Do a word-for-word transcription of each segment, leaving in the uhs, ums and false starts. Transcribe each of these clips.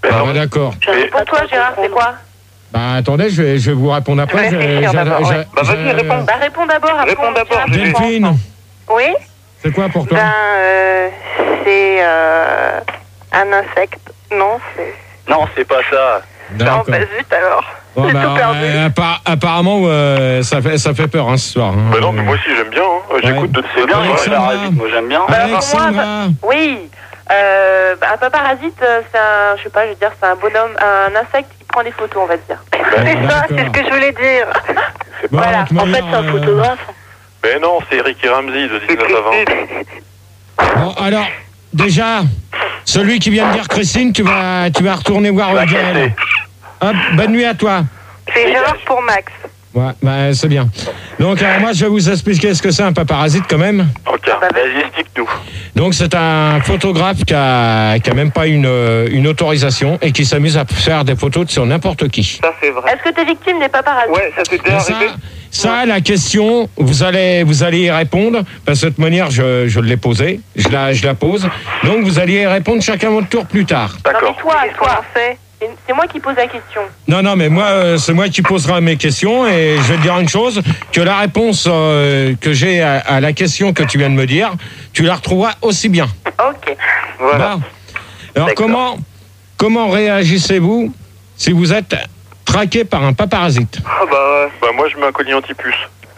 Ben Ah, non. bah, d'accord. Et pour toi, Gérard, c'est quoi? Bah attendez, je vais, je vais vous répondre après. Je vais J'ai- réfléchir j'ai- d'abord, j'ai- ouais. Bah, vas-y, j'ai- réponds. Bah, réponds d'abord. après Réponds on d'abord, dira ce qu'on Delphine, pense. Oui. c'est quoi pour toi? Ben, euh, c'est euh, un insecte. Non, c'est... Non, c'est pas ça. Non, D'accord. bah zut alors. Bon, J'ai bah, tout perdu. euh, appar- apparemment, euh, ça, fait, ça fait peur hein, ce soir. Hein. Bah non, mais moi aussi j'aime bien, hein. J'écoute de C'est bien, Ouais. moi, Alexandra. Parasite, moi j'aime bien. Bah, Alexandra, Oui. Euh, bah, un paparasite, euh, c'est un, je sais pas, je veux dire, c'est un bonhomme, un insecte qui prend des photos, on va dire. c'est ça, d'accord. c'est ce que je voulais dire. bon, voilà. de toute En fait, manière, c'est un euh, photographe. Mais non, c'est Eric et Ramsey de C'est dix-neuf à vingt. Christine. Bon, alors, déjà, celui qui vient de dire Christine, tu vas, tu vas retourner voir La Gaël. cassée. Hop, bonne nuit à toi. C'est Gérard pour Max. Ouais, bah, c'est bien. Donc, alors, moi, je vais vous expliquer ce que c'est un paparasite quand même. Ok. Vas-y, explique-nous. Donc, c'est un photographe qui a, qui a même pas une, euh, une autorisation et qui s'amuse à faire des photos sur n'importe qui. Ça c'est vrai. Est-ce que t'es victime des paparazzis? Ouais, ça t'est Et déjà ça, arrivé. ça, la question, vous allez, vous allez y répondre, parce que de toute manière, je, je l'ai posée, je la, je la pose. Donc, vous allez y répondre chacun votre tour plus tard. Non, D'accord. mais toi, toi, c'est c'est moi qui pose la question. Non, non, mais moi, euh, c'est moi qui poserai mes questions et je vais te dire une chose, que la réponse euh, que j'ai à, à la question que tu viens de me dire, tu la retrouveras aussi bien. Ok. Voilà. Bon. Alors, D'accord. comment, comment réagissez-vous si vous êtes traqué par un paparasite? Ah bah, bah moi je mets un collier anti-puce.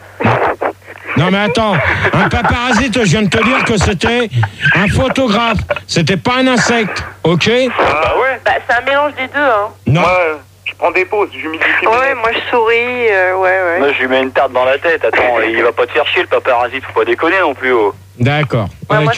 Non, mais attends, un paparasite, je viens de te dire que c'était un photographe, c'était pas un insecte, ok? Ah ouais. Bah, c'est un mélange des deux, hein. Non. Moi, euh, je prends des pauses, j'humidifie. Ouais, moi je souris, euh, ouais, ouais. Moi, je lui mets une tarte dans la tête. Attends, il va pas te faire chier, le paparasite. Faut pas déconner non plus. Oh. D'accord, Ouais, moi, ok.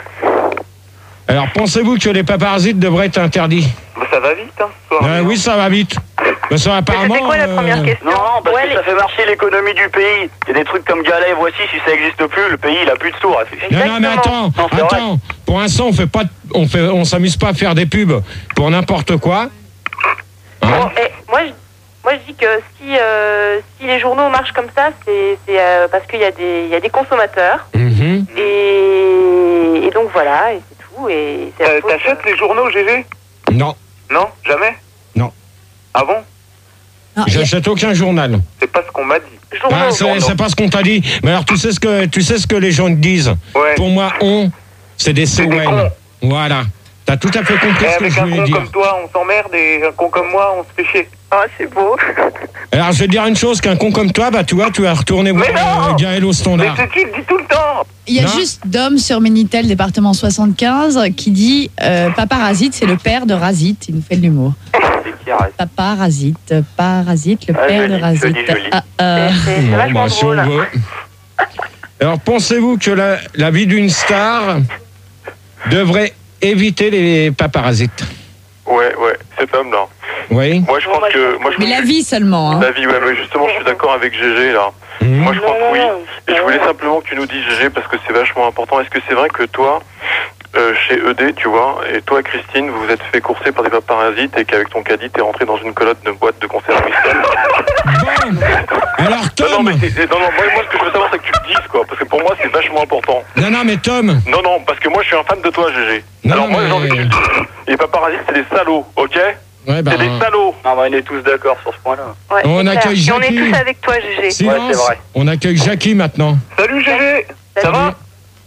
Alors, pensez-vous que les paparasites devraient être interdits? Bah, ça va vite, hein, ce soir. Euh, Oui, ça va vite. Mais ça, Mais apparemment. c'était quoi la euh, première question? Non, non, parce Ouais, que les- ça fait marcher l'économie du pays. Il y a des trucs comme Galet, voici, si ça existe plus, le pays, il a plus de sourds. Non, non, mais attends, Non, c'est attends. Pour l'instant, on fait pas, de- on fait, on s'amuse pas à faire des pubs pour n'importe quoi. Hein? Bon, et moi, je, moi, je dis que si, euh, si les journaux marchent comme ça, c'est c'est, euh, parce qu'il y, a des- il y a des consommateurs. Mhm. Et, et donc voilà, et c'est tout. Et c'est la Euh, faute, T'achètes les journaux, G G? Non, Non, jamais. Non. Ah bon? Non, il y a- j'achète aucun journal. C'est pas ce qu'on m'a dit. euh, journaux. Ah, c'est c'est pas ce qu'on t'a dit. Mais alors, tu sais ce que, tu sais ce que les gens te disent. Ouais. Pour moi, on, c'est des C'est des C O N. cons. Voilà. T'as tout à fait compris Et ce que avec je un voulais con dire. comme toi, on s'emmerde, et un con comme moi, on se fait chier. Ah, c'est beau. Alors, je vais te dire une chose, qu'un con comme toi, bah, tu vois, tu vas retourner voir Mais non euh, Gaël au Mais standard. c'est qui le dit tout le temps? il y a Non. juste Dom sur Minitel, département soixante-quinze, qui dit euh, paparasite, c'est le père de Razit. Il nous fait de l'humour. C'est qui arrête. Paparasite, parasite, le Ah, père joli, de Razit. joli, joli. Ah, euh, C'est c'est Bon, vachement bah, si on drôle. veut. Alors, pensez-vous que la, la vie d'une star devrait éviter les paparasites? Ouais, ouais, cet homme-là. Oui. Moi, je Bon, pense moi, que. je- Moi, je mais la vie seulement. Hein. La vie, ouais, mais justement, je suis d'accord avec G G, là. Mhm. Moi, je pense que oui. Non, non, Et je voulais non. simplement que tu nous dises, G G, parce que c'est vachement important. Est-ce que c'est vrai que toi, euh, chez E D, tu vois, et toi, Christine, vous vous êtes fait courser par des paparasites et qu'avec ton caddie, t'es rentré dans une colonne de boîte de conserve Whistle? Bon. Alors, Non, non, Tom. mais c'est- non, non, moi, moi, ce que je veux savoir, c'est que tu le dises, quoi. Parce que pour moi, c'est vachement important. Non, non, mais Tom. Non, non, parce que moi, je suis un fan de toi, G G. Non, Alors, moi, mais- j'ai envie que tu le dises. Les paparasites, c'est des salauds, ok? Ouais, bah, C'est des salauds. Non, bah, on est tous d'accord sur ce point-là. Ouais, On c'est accueille clair. Et on est Jackie. tous avec toi, Gégé. silence. Ouais, c'est vrai. On accueille Jackie maintenant. Salut, G G. Ça Salut. va?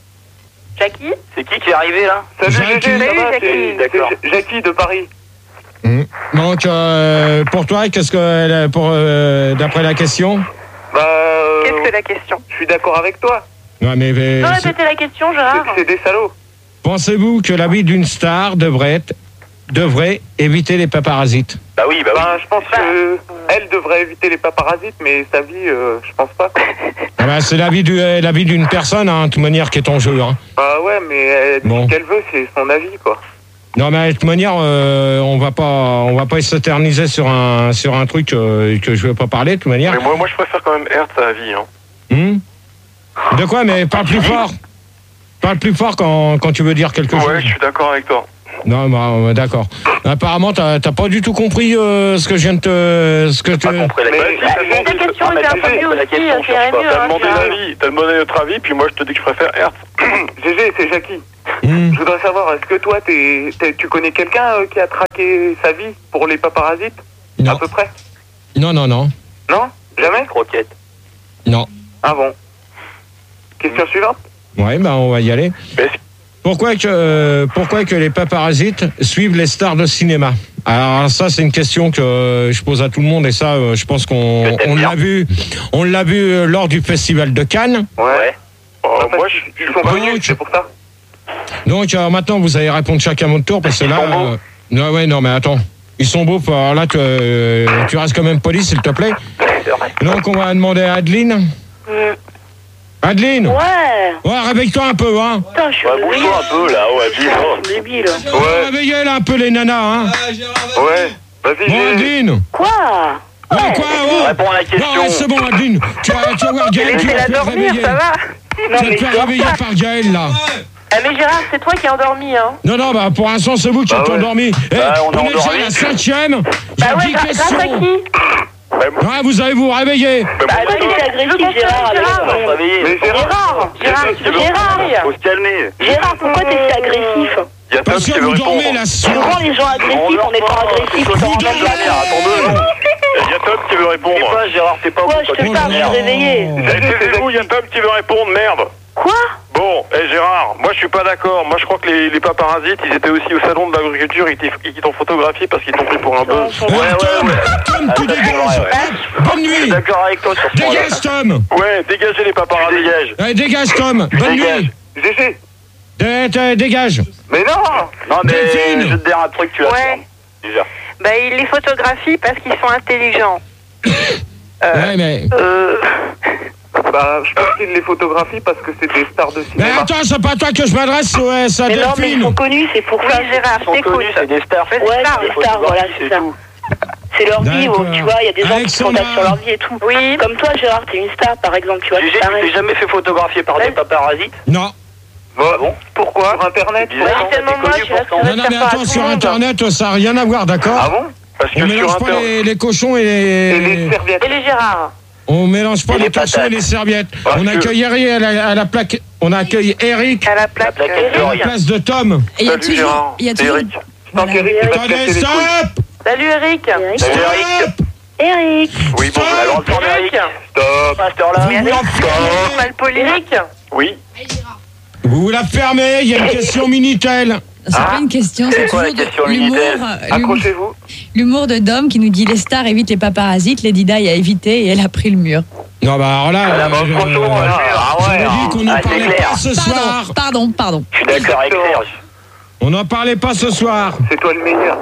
Jackie? C'est qui qui est arrivé là? Salut, Jackie. G G, ça Salut, va? Jackie. C'est- D'accord. c'est Jackie de Paris. Mhm. Donc, euh, pour toi, qu'est-ce que, pour, euh, d'après la question? Bah, euh, Qu'est-ce que la question? je suis d'accord avec toi. Ouais, mais, mais, Non, c'est- répétez la question, C'est Gérard. c'est des salauds. pensez-vous que la vie d'une star devrait être, devrait éviter les paparasites? Bah oui, bah oui. Ben, je pense que elle devrait éviter les paparasites, mais sa vie, euh, je pense pas. Ah bah, c'est la vie, du, euh, la vie d'une personne, hein, de toute manière, qui est en jeu. Hein. Bah ouais, mais elle dit Bon. ce qu'elle veut, c'est son avis, quoi. Non, mais de toute manière, euh, on va pas, on va pas s'éterniser sur un, sur un truc euh, que je veux pas parler, de toute manière. Mais moi, moi, je préfère quand même Hertz à la vie, hein. Hmm De quoi? Mais parle plus fort. Parle plus fort quand, quand tu veux dire quelque Ouais, chose. je suis d'accord avec toi. Non, bah, euh, d'accord. Apparemment, t'as t'as pas du tout compris euh, ce que je viens de te, ce que Pas te. compris la Mais- question. Bah, Mais ta question Non, mais était un tu peu sais, mieux la aussi, question, euh, cherche c'est pas. mieux. T'as hein, demandé Gérard. l'avis, t'as demandé notre avis, puis moi, je te dis que je préfère Hertz. G G, c'est Jackie. Mmh. Je voudrais savoir, est-ce que toi, t'es, t'es- tu connais quelqu'un euh, qui a traqué sa vie pour les paparasites? Non. À peu près? Non, non, non. Non? Jamais? Croquette. Non. Ah bon. Question suivante? Ouais, ben on va y aller. Pourquoi que, euh, pourquoi que les paparasites suivent les stars de cinéma? Alors ça, c'est une question que euh, je pose à tout le monde et ça, euh, je pense qu'on on l'a vu, on l'a vu euh, lors du festival de Cannes. Ouais. Ouais. Oh, Non, parce moi, qu'ils- je, ils sont connus, Donc- c'est pour ça. Donc euh, maintenant, vous allez répondre chacun à votre tour parce que Ils là, sont beaux. euh, non, ouais, non, mais attends, ils sont beaux. Alors là, tu, euh, tu restes quand même poli, s'il te plaît. C'est vrai. Donc on va demander à Adeline. Adeline. Ouais. Ouais, réveille-toi un peu, hein. Putain, je suis Ouais, bouge-toi un peu là, ouais, dis Je suis débile. Ouais. Réveillez là un peu les nanas, hein. Ouais. Vas-y, Bon, j'ai- Adeline. Quoi? Ouais, quoi, ouais. Réponds à la question. Non, ouais, c'est bon, Adeline. Tu vas, tu vas voir Gaël qui va Laissez-la te faire dormir, réveiller. ça va. Tu vas te faire réveiller par Gaël, là. Ah, mais Gérard, c'est toi qui es endormi, hein. Non, non, bah pour l'instant, c'est vous qui Bah êtes ouais. endormis. Eh, Bah, on on, est est déjà à endormis. la cinquième. J'ai Bah ouais, dix gra- grâce à questions. qui? Ouais, vous allez vous réveiller. Bah, toi, t'es agressif, Gérard. avec Gérard. ton- On va se réveiller. Mais Gérard, Gérard, Gérard, Gérard. Faut se calmer. Gérard, pourquoi t'es si agressif? il y a Tom Parce qui que veut vous dormez répondre. la Tu soirée. rends les gens agressifs en étant agressif. Faut t'en s'en rends remettre même là, pas. attends-deux. Il y a Tom qui veut C'est répondre. pas Gérard, t'es pas Ouais, bon. je toi, te t'es parle, une je merde. suis réveillé. Eh, taisez-vous, il y a Tom qui veut répondre, merde. Quoi? Bon, eh Gérard, moi je suis pas d'accord. Moi je crois que les, les paparasites, ils étaient aussi au salon de l'agriculture, ils t'y- ils t'ont photographié parce qu'ils t'ont pris pour un bœuf. Eh, Ouais, ouais, Tom, ouais. Tom, Ah, tu ça, c'est dégages. vrai, ouais. Hop, bonne Je suis nuit. d'accord avec toi sur ce point-là. Dégage, Tom. Ouais, dégagez les paparasites. Dégage. Eh, dégage, Tom. Bonne Dégage. nuit. G G. Eh, t'es- Dégage. Mais non. Non, mais Delphine. je vais te dire un truc, tu vas Ouais. faire. Déjà. Bah, il les photographie parce qu'ils sont intelligents. Ouais, mais. Euh... Bah, je pense qu'il les photographie parce que c'est des stars de Mais cinéma. attends, c'est pas à toi que je m'adresse, ouais, c'est à Mais non, mais ils Delphine. sont connus, c'est pour Oui, ça. Gérard, Ils sont t'écoute. connus, c'est des stars. Ouais, c'est des stars, voilà, c'est ça. C'est leur vie, D'accord. tu vois, il y a des gens qui se Alexandra. contactent sur leur vie et tout. Oui. Comme toi, Gérard, t'es une star, par exemple, tu vois, Gégé, c'est tu pareil. t'es jamais fait photographier par des paparasites? Non. Bon, Ah bon? pourquoi? Sur internet? Bizarre. Oui, tellement t'es moche, connu il reste pour qu'on ça. Non, non, faire mais peur à attends, tout sur le monde. Internet, ça n'a rien à voir, d'accord? Ah bon? Parce On que mélange sur pas Internet. les, les cochons et Et les... les serviettes. Et les Gérard. On mélange pas Et les, les cochons et patates. les serviettes. Parce On que- accueille Eric à la, à la plaque. On accueille Eric À la plaque. La plaque euh, est à la Eric. place de Tom. Et il y a Salut toujours. Gérard, Il y a c'est toujours. Eric. Tant qu'Eric, il va te Attendez, casser les stop. couilles. Salut Eric. Eric. Salut Eric. Eric. Oui, bon, Stop. alors, Alors, Eric. Eric. Stop. À cette heure-là. Vous vous la fermez. Malpoli. Eric. oui. Vous vous la fermez, il y a une question Minitel. C'est pas une question, c'est C'est quoi toujours la question de l'humour. Minitel euh, l'humour- Accrochez-vous. L'humour de Dom qui nous dit les stars évitent les paparasites, Lady Di a évité et elle a pris le mur. Non, bah alors là, Ah, bah, euh, franchement, euh, ah j'avais ouais. dit qu'on n'en Ah, c'est parlait clair. pas ce soir. Pardon, pardon, pardon. Je suis d'accord avec Serge. On n'en parlait pas ce soir. C'est toi le meilleur.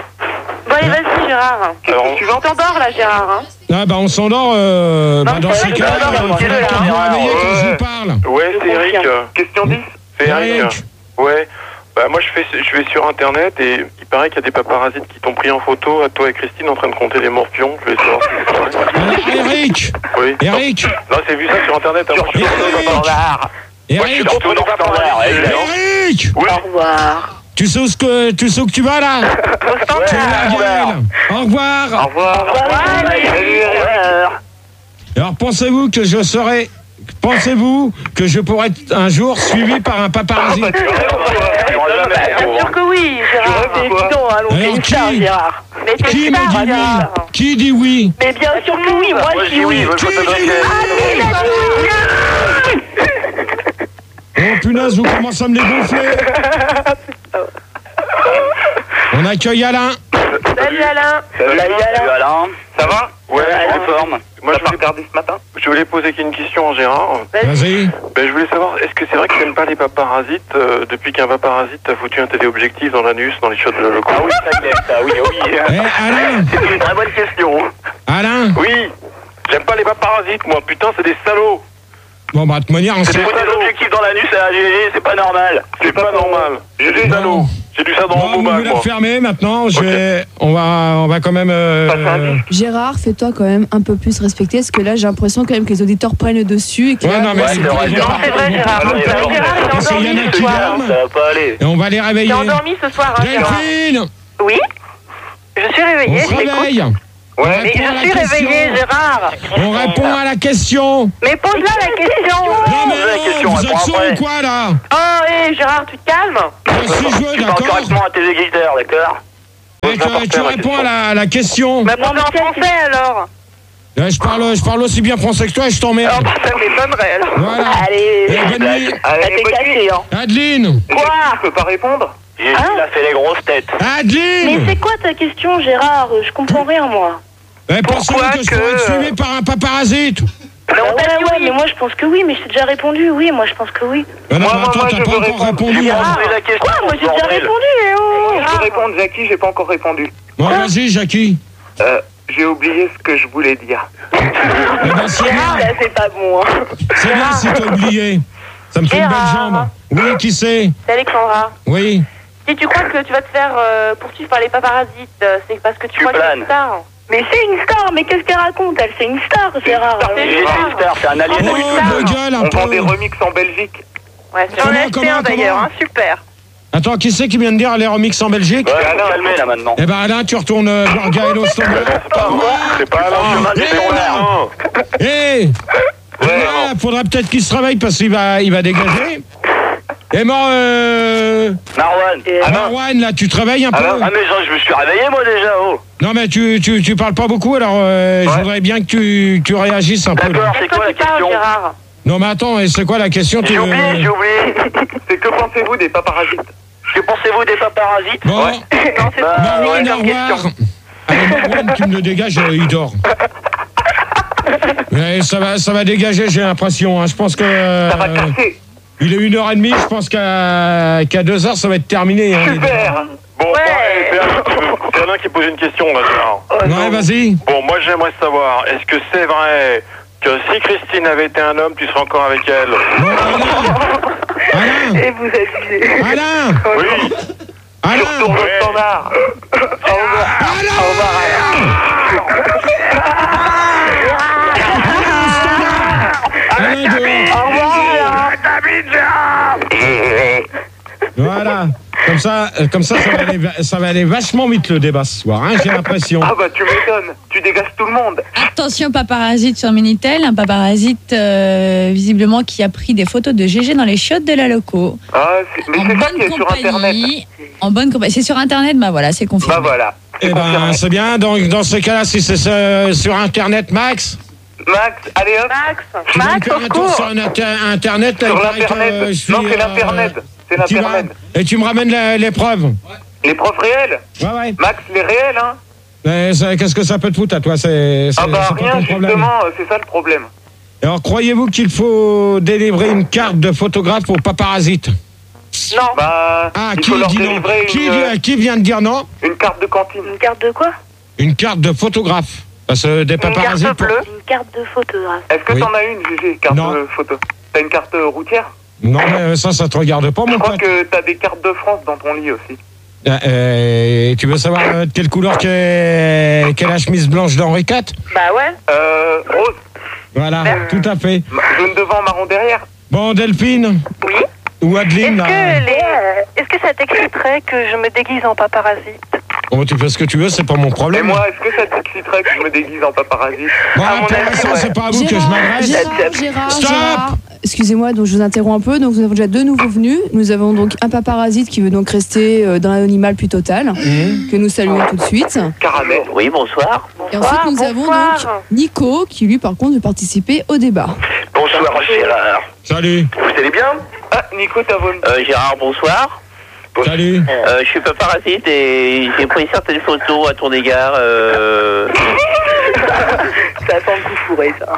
Bon, allez, vas-y, Gérard. Question Alors, suivante. T'endors, là, Gérard. Hein. Ah bah on s'endort euh, bah, Non, dans c'est ces vrai, cas-là, non, non, il non, faudrait non, que non, vous non, réveillez ouais. quand je vous parle. Ouais, c'est Eric. confirme. Question dix. C'est Eric. Eric. Ouais. Bah moi je fais je vais sur internet et il paraît qu'il y a des paparasites qui t'ont pris en photo à toi et Christine en train de compter les morpions. Je vais savoir si c'est vrai. Alors, Eric, Oui. Eric, Non, c'est vu ça sur internet. Hein. Moi, je suis Eric. contre les paparasites. Moi, je suis Eric, contre les paparasites. Eric, Oui. Au revoir. tu sais où ce que tu sais où que tu vas là? Tu es là, Gaël. Au revoir. Au revoir. Ouais, Salut, Eric. Alors pensez-vous que je serai pensez-vous que je pourrais être un jour suivi par un paparazzi? Ah, bah, tu rêves, toi. Bien sûr que oui, Tu Gérard. rêves, C'est quoi. évident, allons, t'es Alors, une star, qui Gérard. Mais t'es Qui une me star, dit oui? Gérard. Qui dit oui? Mais bien sûr que oui, moi Moi, je je dis dis oui, oui. je veux Qui le photographier. dit Oh punaise, vous commencez à me les gonfler. On accueille Alain. Salut, Alain. Salut Alain. Ça va? Ouais. En forme. Moi T'as je pas voulais, regardé ce matin? je voulais poser une question à Gérard. Vas-y. Ben, je voulais savoir, est-ce que c'est vrai que tu n'aimes pas les paparasites euh, depuis qu'un paparasite t'a foutu un téléobjectif dans l'anus, dans les chiottes de locaux? Ah oui, ça y est, ça, oui, oui. Eh Alain, C'est une très bonne question. Alain. Oui. J'aime pas les paparasites, moi. Putain, c'est des salauds. Bon bah de toute manière on C'est s'est. des Faut des salauds. objectifs dans l'anus à la G G, c'est pas normal. C'est pas normal. J'ai des Bon. salauds. J'ai du ça dans Bon, mon vous bac, vous la moi. fermez maintenant. Je Ok. vais, on va, on va quand même. euh, Passe un disque. Gérard, fais-toi quand même un peu plus respecter, parce que là, j'ai l'impression quand même que les auditeurs prennent le dessus et que Ouais, là, non, mais Ouais, c'est c'est vrai, ils vont c'est pas- vrai, c'est vrai, ils vont Gérard. pas- Gérard, il est Gérard, il est Parce qu'il y en a endormi qui ce soir. dorment. Ça va pas aller. Et on va les réveiller. T'es endormi ce soir, hein, Gérard. Delphine, Oui. Je suis réveillée, on je se t'écoute. réveille. Ouais. Mais je suis réveillée, Gérard. On répond à la question. Mais pose-la la question. Non mais la non, question, vous réponds êtes sourds après. ou quoi là? Oh, hé, Gérard, tu te calmes. Je suis joué, Tu parles d'accord? correctement à tes éditeurs, d'accord? Et tu, tu réponds à la, à la question. Bah, parle en français alors. Ouais, je, parle, je parle aussi bien français que toi et je t'emmerde. Oh, bah, ça m'étonnerait alors. Voilà. Allez, Eh, bonne nuit. Allez, t'es bonne nuit. cassé, hein. Adeline. Quoi? Je peux pas répondre. J'ai il a fait les grosses têtes. Mais Adeline. c'est quoi ta question, Gérard? Je comprends rien, moi. Eh, pensez-vous Pourquoi que je pourrais être que- suivi par un paparazite? Mais on ouais, t'a dit ouais, oui. mais moi je pense que oui, mais je t'ai déjà répondu, oui, moi je pense que oui. Ah non, Moi, mais moi, attends, moi, t'as je pas veux encore répondre. répondu. J'ai hein. posé la question. Quoi? Moi j'ai déjà bordel. répondu, eh oh. Je veux répondre, Jackie, j'ai pas encore répondu. Bon, vas-y, Jackie. Euh, j'ai oublié ce que je voulais dire. Eh ben, c'est bien. Ah, c'est pas bon, hein. C'est bien si t'as oublié. Ça me fait une belle Gérard. jambe. Oui, qui c'est? C'est Alexandra. Oui. Si tu crois que tu vas te faire euh, poursuivre par les paparasites, euh, c'est parce que tu Tu crois que planes. c'est une star. Mais c'est une star, mais qu'est-ce qu'elle raconte? Elle, c'est une star, Gérard. C'est J'ai une dit star. une star, c'est un alien. Oh, oui, ça. ma gueule, un On vend des peu. remixes en Belgique. Ouais, c'est Comment, un acheté comment, un d'ailleurs, comment hein, super. Attends, qui c'est qui vient de dire les remix en Belgique? Ouais, faut se calmer là maintenant. Eh ben, Alain, tu retournes euh, voir Gaël standard. C'est pas moi. C'est pas Alain, Alain. chemin du C'est secondaire. Eh Ouais. ouais, faudra peut-être qu'il se réveille parce qu'il va, il va dégager. Et moi, euh... Marwan. Alain. Marwan, là, tu te réveilles un peu? Alain. Ah mais genre, je me suis réveillé moi déjà, oh. Non, mais tu, tu, tu parles pas beaucoup, alors euh, je Ouais. voudrais bien que tu, tu réagisses un peu. là. D'accord, c'est Est-ce quoi la que tu parles, question? Gérard? Non, mais attends, et c'est quoi la question? tu- J'ai oublié, j'ai oublié. C'est que pensez-vous des paparasites? Que pensez-vous des paparasites? Bon, Ouais. Non, c'est Bah, pas Marwan, une au comme revoir. question. Allez, Marwan, tu me le dégages, euh, il dort. Mais ça va, ça va dégager, j'ai l'impression. hein. Je pense que... euh, Ça va casser. il est une heure et demie, je pense qu'à qu'à deux heures, ça va être terminé. hein, les gars. Super. Bon, Ouais. bah, eh, c'est Alain qui veut- c'est Alain qui pose une question, là, Gérard. Ouais, vas-y. Bon, moi, j'aimerais savoir, est-ce que c'est vrai que si Christine avait été un homme, tu serais encore avec elle? Bon, Alain. Alain. Et vous abusez. Alain. Oui. Alain. Tourne Ouais. au standard. Au revoir. Alain, dehors. Voilà. Comme ça, euh, comme ça, ça va, aller, va- ça va aller vachement vite le débat ce soir, hein, j'ai l'impression. Ah bah tu m'étonnes. Tu dégages tout le monde. Attention paparasite sur Minitel, un paparasite euh, visiblement qui a pris des photos de G G dans les chiottes de la loco. Ah, c'est- mais En c'est ça bonne qui est sur Internet. compagnie. En bonne compagnie. C'est sur Internet, bah voilà, c'est confirmé. Bah voilà. Eh C'est ben, confirmé. c'est bien. Donc, dans ce cas-là, si c'est euh, sur Internet, Max, Max, allez hop. Max, tu vas me Max, faire au un tour secours. sur un inter- Internet. là, Sur il paraît que, l'internet. euh, je suis, Non, c'est euh, l'internet. C'est tu vas- l'internet. Et tu me ramènes la- les preuves. Les profs réels. Ouais, ouais. Max, les réels, hein. Mais ça- Qu'est-ce que ça peut te foutre à toi? C'est c'est- Ah bah c'est pas rien, ton problème. justement, euh, c'est ça le problème. Alors, croyez-vous qu'il faut délivrer une carte de photographe aux paparasites? Non. Bah, Ah, il qui faut leur dit non? délivrer Qui, une, euh, qui vient de dire non? une carte de cantine. Une carte de quoi? Une carte de photographe. Parce que des paparasites. carte bleue. Une carte de photographe. Est-ce que Oui. t'en as une, Gégé, carte Non. de photo? T'as une carte euh, routière? Non, mais ça, ça te regarde pas, Je mon crois pote. que t'as des cartes de France dans ton lit aussi. Euh, euh, tu veux savoir euh, de quelle couleur qu'est qu'est la chemise blanche d'Henri quatre? Bah ouais. Euh, rose, Voilà, Merde. tout à fait. ma- jaune devant, marron derrière. Bon, Delphine Oui. ou Adeline, là. Est-ce que ça t'exciterait que je me déguise en paparasite? Bon, tu fais ce que tu veux, c'est pas mon Et problème. moi, est-ce que ça t'exciterait que je me déguise en paparazzi? Bon, à mon pour avis, l'instant, ouais. c'est pas à vous que je Gérard, m'adresse. Gérard, Gérard, Stop. Gérard. Excusez-moi, donc je vous interromps un peu. Donc nous avons déjà deux nouveaux venus. Nous avons donc un paparasite qui veut donc rester euh, dans l'animal plus total, Mmh. que nous saluons tout de suite. Caramel. Oui, bonsoir. Et ensuite nous avons donc Nico qui lui par contre veut participer au débat. Bonsoir Gérard. Salut, Vous allez bien? Ah, Nico, t'as volé. Euh, Gérard, bonsoir. salut. Euh, je suis paparasite et j'ai pris certaines photos à ton égard. Euh... Ça sent le coup fourré, ça.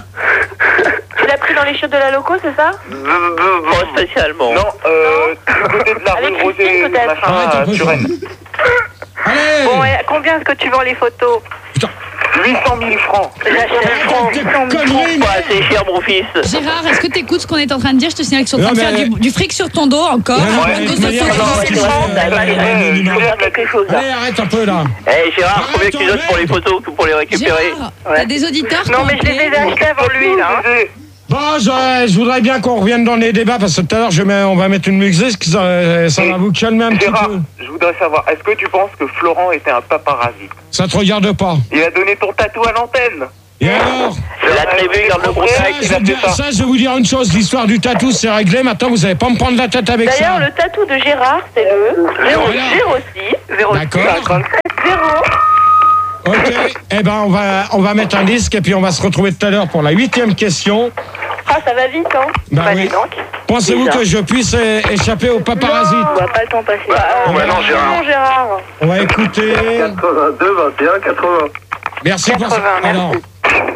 Tu l'as pris dans les chiottes de la loco, c'est ça? Pas spécialement. Non, euh, du côté de la Avec rue Christine, Rosée, peut-être. machin, Arrête un à peu, Suresnes. Allez. Bon, et combien est-ce que tu vends les photos? huit cent mille francs. Arrête tes conneries, Pas assez cher, mon fils. Gérard, est-ce que tu écoutes ce qu'on est en train de dire? Je te signale qu'ils sont en train Non, de faire mais- du, du fric sur ton dos encore. Ouais, En ouais, train de de se toute manière, sauter non, dans tu les sais, jambes. euh, Allez, euh, il faut faire quelque chose, là. Allez, arrête un peu là. Eh Gérard, combien Attends, tu donnes pour les merde. photos que pour les récupérer? Gérard, t'as des auditeurs qui Non, ont mais je les ai appelé. achetés avant lui, là. hein. Gégé. Bon, je, je voudrais bien qu'on revienne dans les débats parce que tout à l'heure, je mets, on va mettre une musique, ça, ça va vous calmer un Gérard, petit peu. je voudrais savoir, est-ce que tu penses que Florent était un paparazzi? Ça te regarde pas. Il a donné ton tatou à l'antenne. Et alors? C'est la tribu, garde le ça, contact. je vais dire- ça, je vais vous dire une chose, l'histoire du tatou, c'est réglé. Maintenant, vous n'allez pas me prendre la tête avec ça. D'ailleurs, le tatou de Gérard, c'est le zéro six zéro D'accord. cinquante-sept zéro. Ok, eh ben on va on va mettre un disque et puis on va se retrouver tout à l'heure pour la huitième question. Ah, ça va vite, hein. Bah Bah, oui. dis donc. Pensez-vous Déjà. que je puisse euh, échapper au paparazzi? On va pas le temps passer. Oh, bah non, Gérard. Non, Gérard. On va écouter. quatre-vingt-deux, vingt et un, quatre-vingts. Merci pour ça. quatre-vingts, merci. Alors,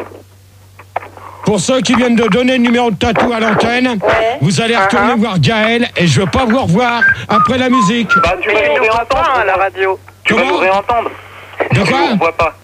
pour ceux qui viennent de donner le numéro de tatou à l'antenne, Ouais. vous allez retourner Uh-huh. voir Gaël et je veux pas vous revoir après la musique. Bah, tu vas Mais nous on voit pas, réentendre. hein, à la radio. Tu vas Comment nous réentendre. De quoi? On voit pas.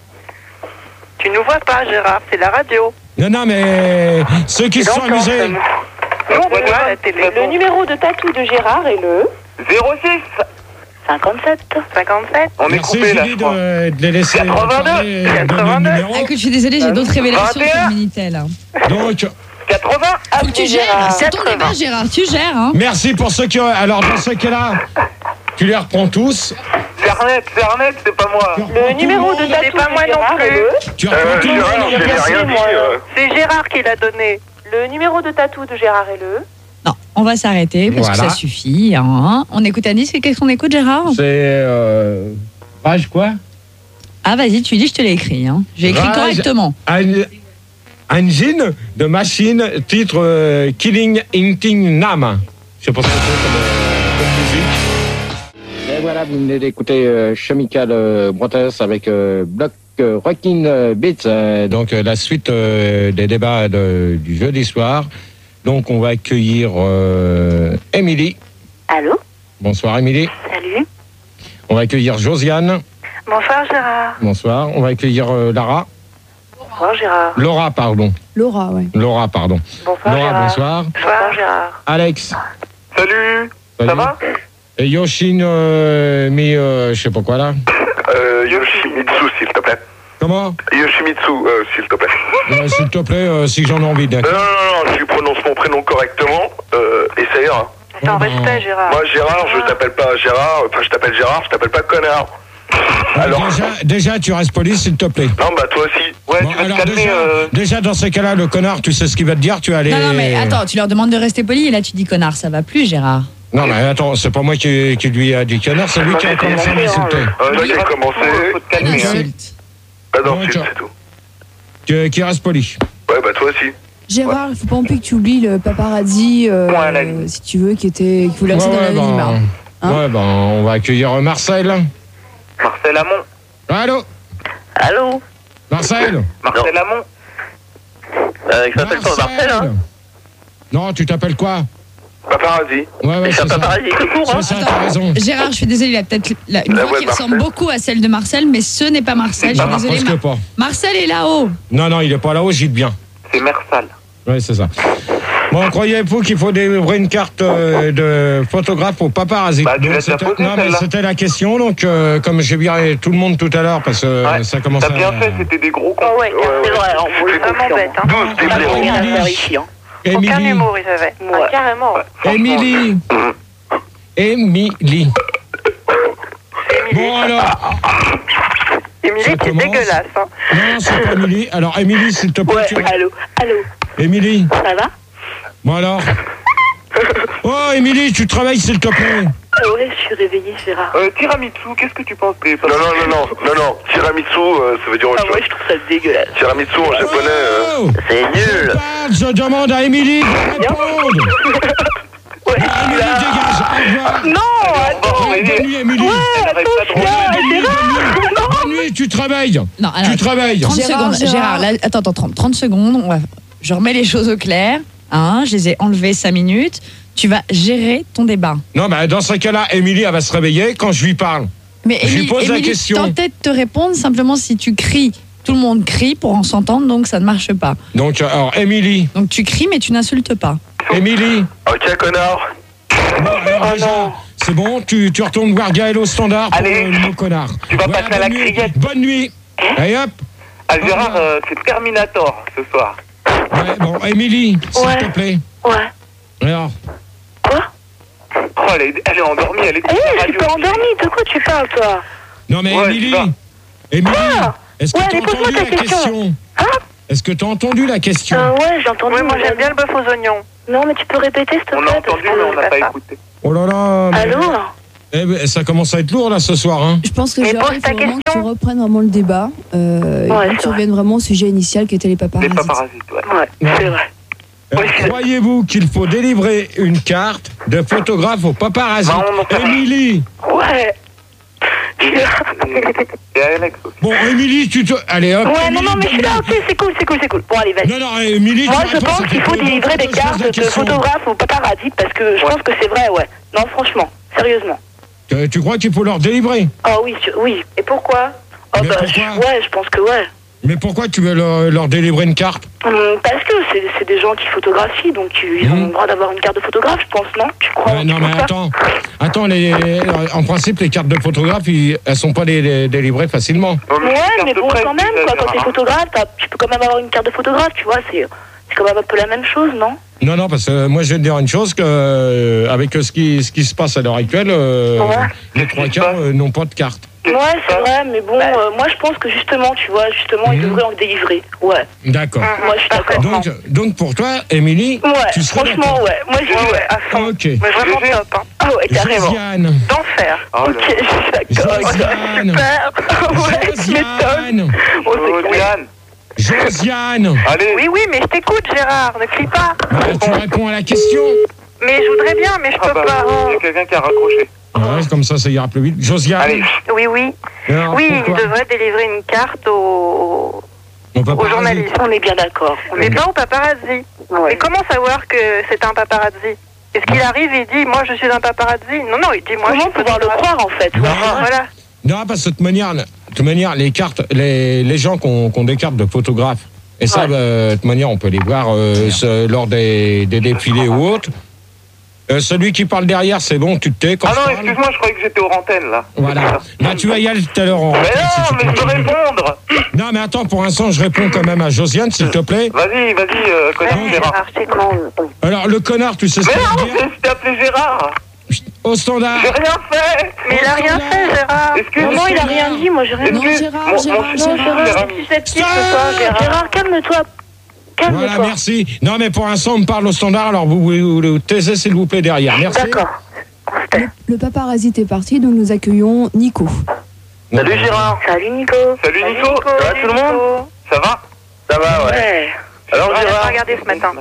Tu nous vois pas, Gérard, c'est la radio. Non, non, mais ceux qui se sont amusés. Nous, on voit à la télé. Le numéro de tatou de Gérard est le zéro six. cinquante-sept. cinquante-sept. On est Merci coupé là, Julie je crois. de, de les laisser quatre-vingt-deux, parler, donner le quatre-vingt-deux. numéro. Ah, écoute, je suis désolée, j'ai d'autres révélations vingt et un. sur le Minitel. hein. Donc, quatre-vingts. Faut que tu gères. C'est ton débat, Gérard. Tu gères. Hein. merci pour ceux qui ont... Alors, dans ce cas-là, tu les reprends tous. C'est Arnett, c'est Arnett, c'est pas moi. Tu reprends Le tout numéro le de monde. tatou pas moi non plus. Tu reprends tout le Gérard, monde. je n'ai rien dit. euh. C'est Gérard qui l'a donné. Le numéro de tatou de Gérard est le Non, on va s'arrêter parce Voilà. que ça suffit. Hein. On écoute un disque. Qu'est-ce qu'on écoute, Gérard? C'est... Euh... Page quoi? Ah, vas-y, tu dis, je te l'ai écrit. Hein. J'ai écrit Rage. correctement. Ein- Engine de machine, titre euh, Killing Inting Nam. Je sais pas ce que c'est comme, euh, comme musique. Et voilà, vous venez d'écouter euh, Chemical euh, Brothers avec euh, Block euh, Rockin' euh, Beats. euh, donc euh, la suite euh, des débats de- du jeudi soir. Donc on va accueillir euh, Émilie. Allô? Bonsoir Émilie. Salut. On va accueillir Josiane. Bonsoir Gérard. Bonsoir. On va accueillir euh, Lara. Bonsoir Gérard. Laura, pardon. Laura, ouais. Laura, pardon. Bonsoir Laura, Gérard. bonsoir. Bonsoir Gérard. Alex. Salut. Ça Salut. va? Et Yoshin, euh, mi, euh, je sais pas quoi là. Euh, Yoshimitsu, s'il te plaît. Comment? Yoshimitsu, euh, s'il te plaît. Euh, S'il te plaît, euh, si j'en ai envie, Non, d'accord. non, non, non, tu prononces mon prénom correctement, euh, et ça ira. C'est en Bon, respect Gérard. Moi, Gérard, je t'appelle pas Gérard, enfin, je t'appelle Gérard, je t'appelle pas connard. Euh, Alors, déjà, déjà, tu restes poli, s'il te plaît. non, bah, toi aussi. Ouais, Bon, tu vas alors, te calmer. déjà, euh, déjà, dans ces cas-là, le connard, tu sais ce qu'il va te dire, tu vas aller. Non, non, mais attends, tu leur demandes de rester poli et là, tu dis connard. Ça va plus, Gérard. Non, mais attends, c'est pas moi qui, qui lui a dit connard, c'est lui qui a commencé à m'insulter. Euh, toi, qui a commencé. Faut te calmer. hein. Insulte. Pas Bon, d'insulte, tiens. c'est tout. Qui, qui reste poli. Ouais, bah, toi aussi. Gérard, il faut pas non plus que tu oublies le paparazzi, euh, Ouais, la ligne. si tu veux, qui était, qui voulait rester dans l'anonymat. ben, Hein ouais, ben, on va accueillir Marcel. Marcel Amont. Allô? Allô? Marcel? Marcel Amont. Euh, il s'appelle pas Marcel, hein? Non, tu t'appelles quoi? Paparazzi. Ouais, ouais, C'est un c'est ça. paparazzi tout court, hein? C'est ça, t'as raison. Gérard, je suis désolée, il a peut-être la- une La voix voix qui de ressemble Marcel. beaucoup à celle de Marcel, mais ce n'est pas Marcel. Je suis Ah, désolée. presque Mar- pas. Marcel est là-haut. Non, non, il est pas là-haut, j'y bien. C'est Mersal. Oui, c'est ça. Bon, croyez-vous qu'il faut délivrer une carte euh, de photographe au paparazzi? Bah, tu Donc, l'as déjà c'était- posée, non, mais celle-là. c'était la question. Donc, euh, comme j'ai bien tout le monde tout à l'heure, parce que Ouais. ça commence T'as à... bien fait, c'était des gros cons. Oh ouais, C'est vrai, alors, on c'est vraiment bête. Hein. douze, t'es Pas blaireau. rien à Émilie. faire ici, hein. Aucun Émilie. humour, ils avaient. Ouais. Ah, carrément. Émilie. Émilie. Bon, alors... Émilie, Ça c'est commence. dégueulasse. Hein. Non, c'est pas Émilie. Alors, Émilie, s'il te plaît, Ouais, tu... allô? Allô? Émilie. Ça va? Bon, alors... Oh, Émilie, tu travailles, s'il te plaît. Ouais, je suis réveillée, Gérard. Euh, Tiramisu, qu'est-ce que tu penses des Non, non, non, non, non, non. Tiramisu, euh, ça veut dire autre Ah, moi, chose. je trouve ça dégueulasse. Tiramisu en japonais. euh, Oh, C'est je nul. parle, je demande à Émilie de répondre. Ouais, Émilie, dégage. Au revoir. Non, Bon, Ouais, bonne nuit, Émilie. elle rêve pas trop. Ouais, bonne nuit, bonne nuit. Bonne nuit, tu travailles. Non, alors, Tu travailles. trente Gérard, secondes. Gérard. Gérard, là, attends, attends, trente, trente secondes. On va- je remets les choses au clair. Hein, je les ai enlevées cinq minutes. Tu vas gérer ton débat. Non, mais dans ce cas-là, Émilie, elle va se réveiller quand je lui parle. Mais Je lui Émilie, pose la Émilie question. tentait de te répondre, simplement si tu cries. Tout le monde crie pour en s'entendre, donc ça ne marche pas. Donc, alors, Émilie, Donc tu cries, mais tu n'insultes pas. Émilie. Ok, connard. Bon, alors, déjà, c'est bon, tu, tu retournes voir Gaël au standard pour Allez, euh, le mot connard. tu vas Voilà, passer à la bonne nuit. criette. Bonne nuit. Allez hop. Ah, Gérard, euh, c'est Terminator ce soir. Ouais, bon, Émilie, s'il Ouais. te plaît. Ouais. Alors, Quoi? Oh, elle est, elle est endormie, elle est Eh, je suis pas endormie. De quoi tu parles, toi? non mais Ouais, Émilie, c'est ça. Émilie, Quoi? est-ce que Ouais, tu as mais pose-moi entendu ta la question. question Hein? Est-ce que tu as entendu la question Euh, ouais, j'ai entendu. Oui, moi mais j'aime bien le bœuf aux oignons. Non, mais tu peux répéter, s'il te On plaît? a parce entendu, que- mais on n'a pas pas ça. écouté. Oh là là mais- Allô? Eh ben, ça commence à être lourd là ce soir, hein. Je pense que Mais Gérard, pose il ta faut vraiment que tu question. reprennes vraiment le débat. Euh, Ouais, et que c'est tu vrai. reviennes vraiment au sujet initial qui était les Les paparazzis. paparasites, ouais. Ouais, c'est vrai. Euh, Oui, c'est- Croyez-vous qu'il faut délivrer une carte de photographe au paparazzi? Non, non, non. Émilie. Ouais. Et Alex aussi. Bon, Émilie, tu te... Allez, hop. Ouais, non, Émilie, non, mais je suis là, donne- ok, c'est cool, c'est cool, c'est cool. Bon, allez, vas-y. Non, non, Émilie, Moi, tu je réponds, pense ça qu'il fait faut longtemps délivrer que des je pose cartes la de question. photographes aux paparazzi parce que je pense que c'est vrai, ouais. Non, franchement, sérieusement. Euh, Tu crois qu'il faut leur délivrer? Oh oui, tu- oui. Et pourquoi? Oh Mais bah, pourquoi je- ouais, je pense que ouais. Mais pourquoi tu veux leur, leur délivrer une carte? Hum, parce que c'est c'est des gens qui photographient, donc tu- ils ont Mhm. le droit d'avoir une carte de photographe, je pense, non? Tu crois? Ouais, tu non, mais penses pas attends. Attends, les, en principe, les cartes de photographe, ils- elles sont pas dé- dé- délivrées facilement. Oh, Ouais, carte mais de bon, presse, quand même, tu quoi, quand t'es exagères, hein. photographe, t'as- tu peux quand même avoir une carte de photographe, tu vois, c'est c'est quand même un peu la même chose, non? Non, non, parce que moi, je vais te dire une chose, que euh, avec ce qui, ce qui se passe à l'heure actuelle, euh, Ouais. les trois quarts euh, n'ont pas de carte. Qu'est-ce Ouais, qui se c'est passe vrai, mais bon, euh, moi je pense que justement, tu vois, justement, ils Mhm. devraient en délivrer. Ouais, D'accord. moi je suis d'accord. Donc, donc, pour toi, Émilie, Ouais, tu serais franchement, d'accord. ouais. Moi je dis Ouais, ouais. ouais, à fond. Ok. Mais vraiment G G. top. Hein. Ah ouais, carrément. Josiane. D'enfer. Oh là Ok, je suis d'accord. avec toi. Josiane. Super. Ouais, tu m'étonnes. Josiane. Oh, c'est Oh, cool. Diane. Josiane. Allez, Oui, oui, mais je t'écoute, Gérard. Ne crie pas. Ouais, tu réponds à la question. Mais je voudrais bien, mais je ah peux bah, pas. il y a quelqu'un qui a raccroché. Ouais, comme ça, ça ira plus vite. Josiane. Allez, Oui, oui. Alors, Oui, il pourquoi devrait délivrer une carte aux, On peut aux pas journalistes. On est bien d'accord. On Mais est pas aux paparazzi. Mais Ouais. comment savoir que c'est un paparazzi? Est-ce qu'il arrive et il dit, moi je suis un paparazzi? Non, non, il dit, moi je Comment suis pouvoir le photographe. croire en fait? Ouais. Voilà. Non, parce que de toute manière, de toute manière les cartes, les, les gens qui ont, qui ont des cartes de photographes, et ça, Ouais. bah, de toute manière, on peut les voir euh, ce- lors des, des défilés ou autres. Euh, celui qui parle derrière, c'est bon, tu te tais quand ah je non, parle. excuse-moi, je croyais que j'étais aux antennes là. Voilà. Là, tu vas y aller tout à l'heure en Mais rentrée, si non, tu mais je peux continues. répondre. Non, mais attends, pour l'instant, je réponds quand même à Josiane, s'il te plaît. Vas-y, vas-y, euh, connard Vas-y, Gérard. Gérard, je t'écoute. Alors, le connard, tu sais ce Mais qu'il non, veut dire c'est- je t'ai appelé Gérard. Au standard. J'ai rien fait. Mais il a rien fait, Gérard. Excuse- Non, non, il a rien dit, moi j'ai rien Non, dit. excuse- Gérard, mon- mon Gérard, fils- Non, Gérard. Gérard, Je suis susceptible ce soir, Gérard. Gérard, calme-toi. Calme-toi. Voilà, merci. Non, mais pour l'instant, on me parle au standard, alors vous vous, vous taisez, s'il vous plaît, derrière. Merci. D'accord. Le, le paparazzi est parti, donc nous accueillons Nico. Salut Gérard. Salut Nico. Salut Nico. Nico, Ça va tout le monde Nico. Ça va Ça va, ouais. Ouais. Alors On a pas Gérard, regardé ce matin.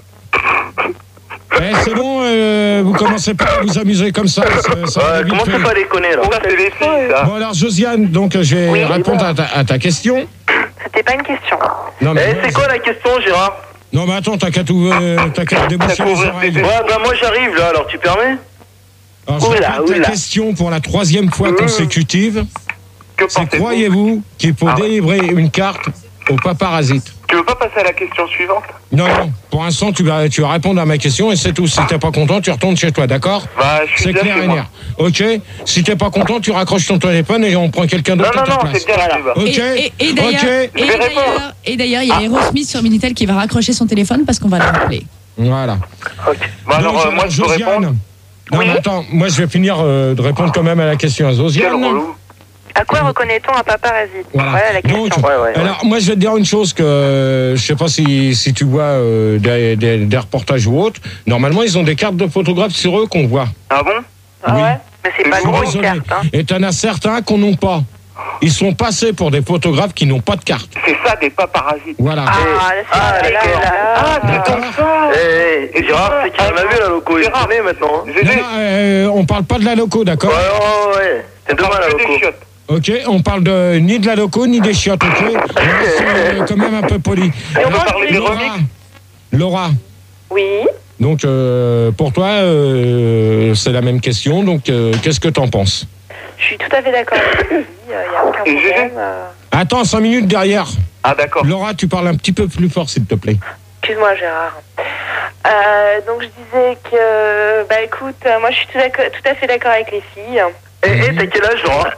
Eh, c'est bon, euh, vous commencez pas à vous amuser comme ça. ça, ça va ouais, vite comment fait. tu pas déconner là Ça, c'est les filles, ça. Bon, alors, Josiane, donc, je vais Oui, répondre à ta, à ta question. C'était pas une question. Non, Eh, mais, c'est quoi la question Gérard? non, mais attends, t'as qu'à tout, euh, t'as qu'à déboucher T'as les qu'à oreilles. ouvrir Ouais, bah moi j'arrive là, alors tu permets? Alors, je Oula, répète la oula. question pour la troisième fois consécutive. Que C'est pensez-vous croyez-vous qu'il faut Ah ouais. délivrer une carte aux paparasites? Tu veux pas passer à la question suivante? Non, non, pour l'instant, tu vas, tu vas répondre à ma question et c'est tout. Si t'es pas content, tu retournes chez toi, d'accord? Bah, je suis C'est bien clair chez et moi. net. Ok? Si t'es pas content, tu raccroches ton téléphone et on prend quelqu'un Non, d'autre non, à ta non, place. c'est bien là. tu vas. Ok? Et, et- et d'ailleurs, Ok. et Je vais répondre. d'ailleurs- et d'ailleurs, il y a Aerosmith sur Minitel qui va raccrocher son téléphone parce qu'on va le rappeler. Voilà. Bah alors, Donc, euh, moi, je peux Josiane. répondre. Non, Oui. mais attends, moi je vais finir euh, de répondre quand même à la question à Quel Josiane. relou. À quoi reconnaît-on un paparazzi? Voilà. Voilà la question. Donc, Ouais, ouais, ouais. alors moi je vais te dire une chose que euh, je sais pas si, si tu vois euh, des, des, des reportages ou autres. Normalement, ils ont des cartes de photographes sur eux qu'on voit. Ah bon Ah Oui. ouais? Mais c'est Je pas suis gros une Désolé. carte. Hein. Et t'en as certains qu'on n'ont pas. Ils sont passés pour des photographes qui n'ont pas de carte. C'est ça, des paparasites. Voilà. Ah, là, c'est Ah, là, là, d'accord. là. Ah, c'est comme ça. Eh, eh, Gérard, c'est qu'il en a vu la loco, il Gérard. connaît maintenant. hein. G Non, G, non, euh, on parle pas de la loco, Ouais, d'accord? ouais, ouais. C'est demain la parle que des loco. chiottes. Ok, on parle de ni de la loco ni des chiottes, ok? On reste, euh, quand même un peu poli. On peut parler des Laura, remix. Laura, Oui. donc euh, pour toi, euh, c'est la même question. Donc, euh, qu'est-ce que t'en penses? Je suis tout à fait d'accord avec lui. Il n'y a aucun Et G G? problème. euh. Attends, cinq minutes derrière. Ah d'accord. Laura, tu parles un petit peu plus fort, s'il te plaît. Excuse-moi, Gérard. Euh, donc, je disais que, bah écoute, euh, moi je suis tout, d'accord- tout à fait d'accord avec les filles. Eh, eh, t'as quel âge, Laura?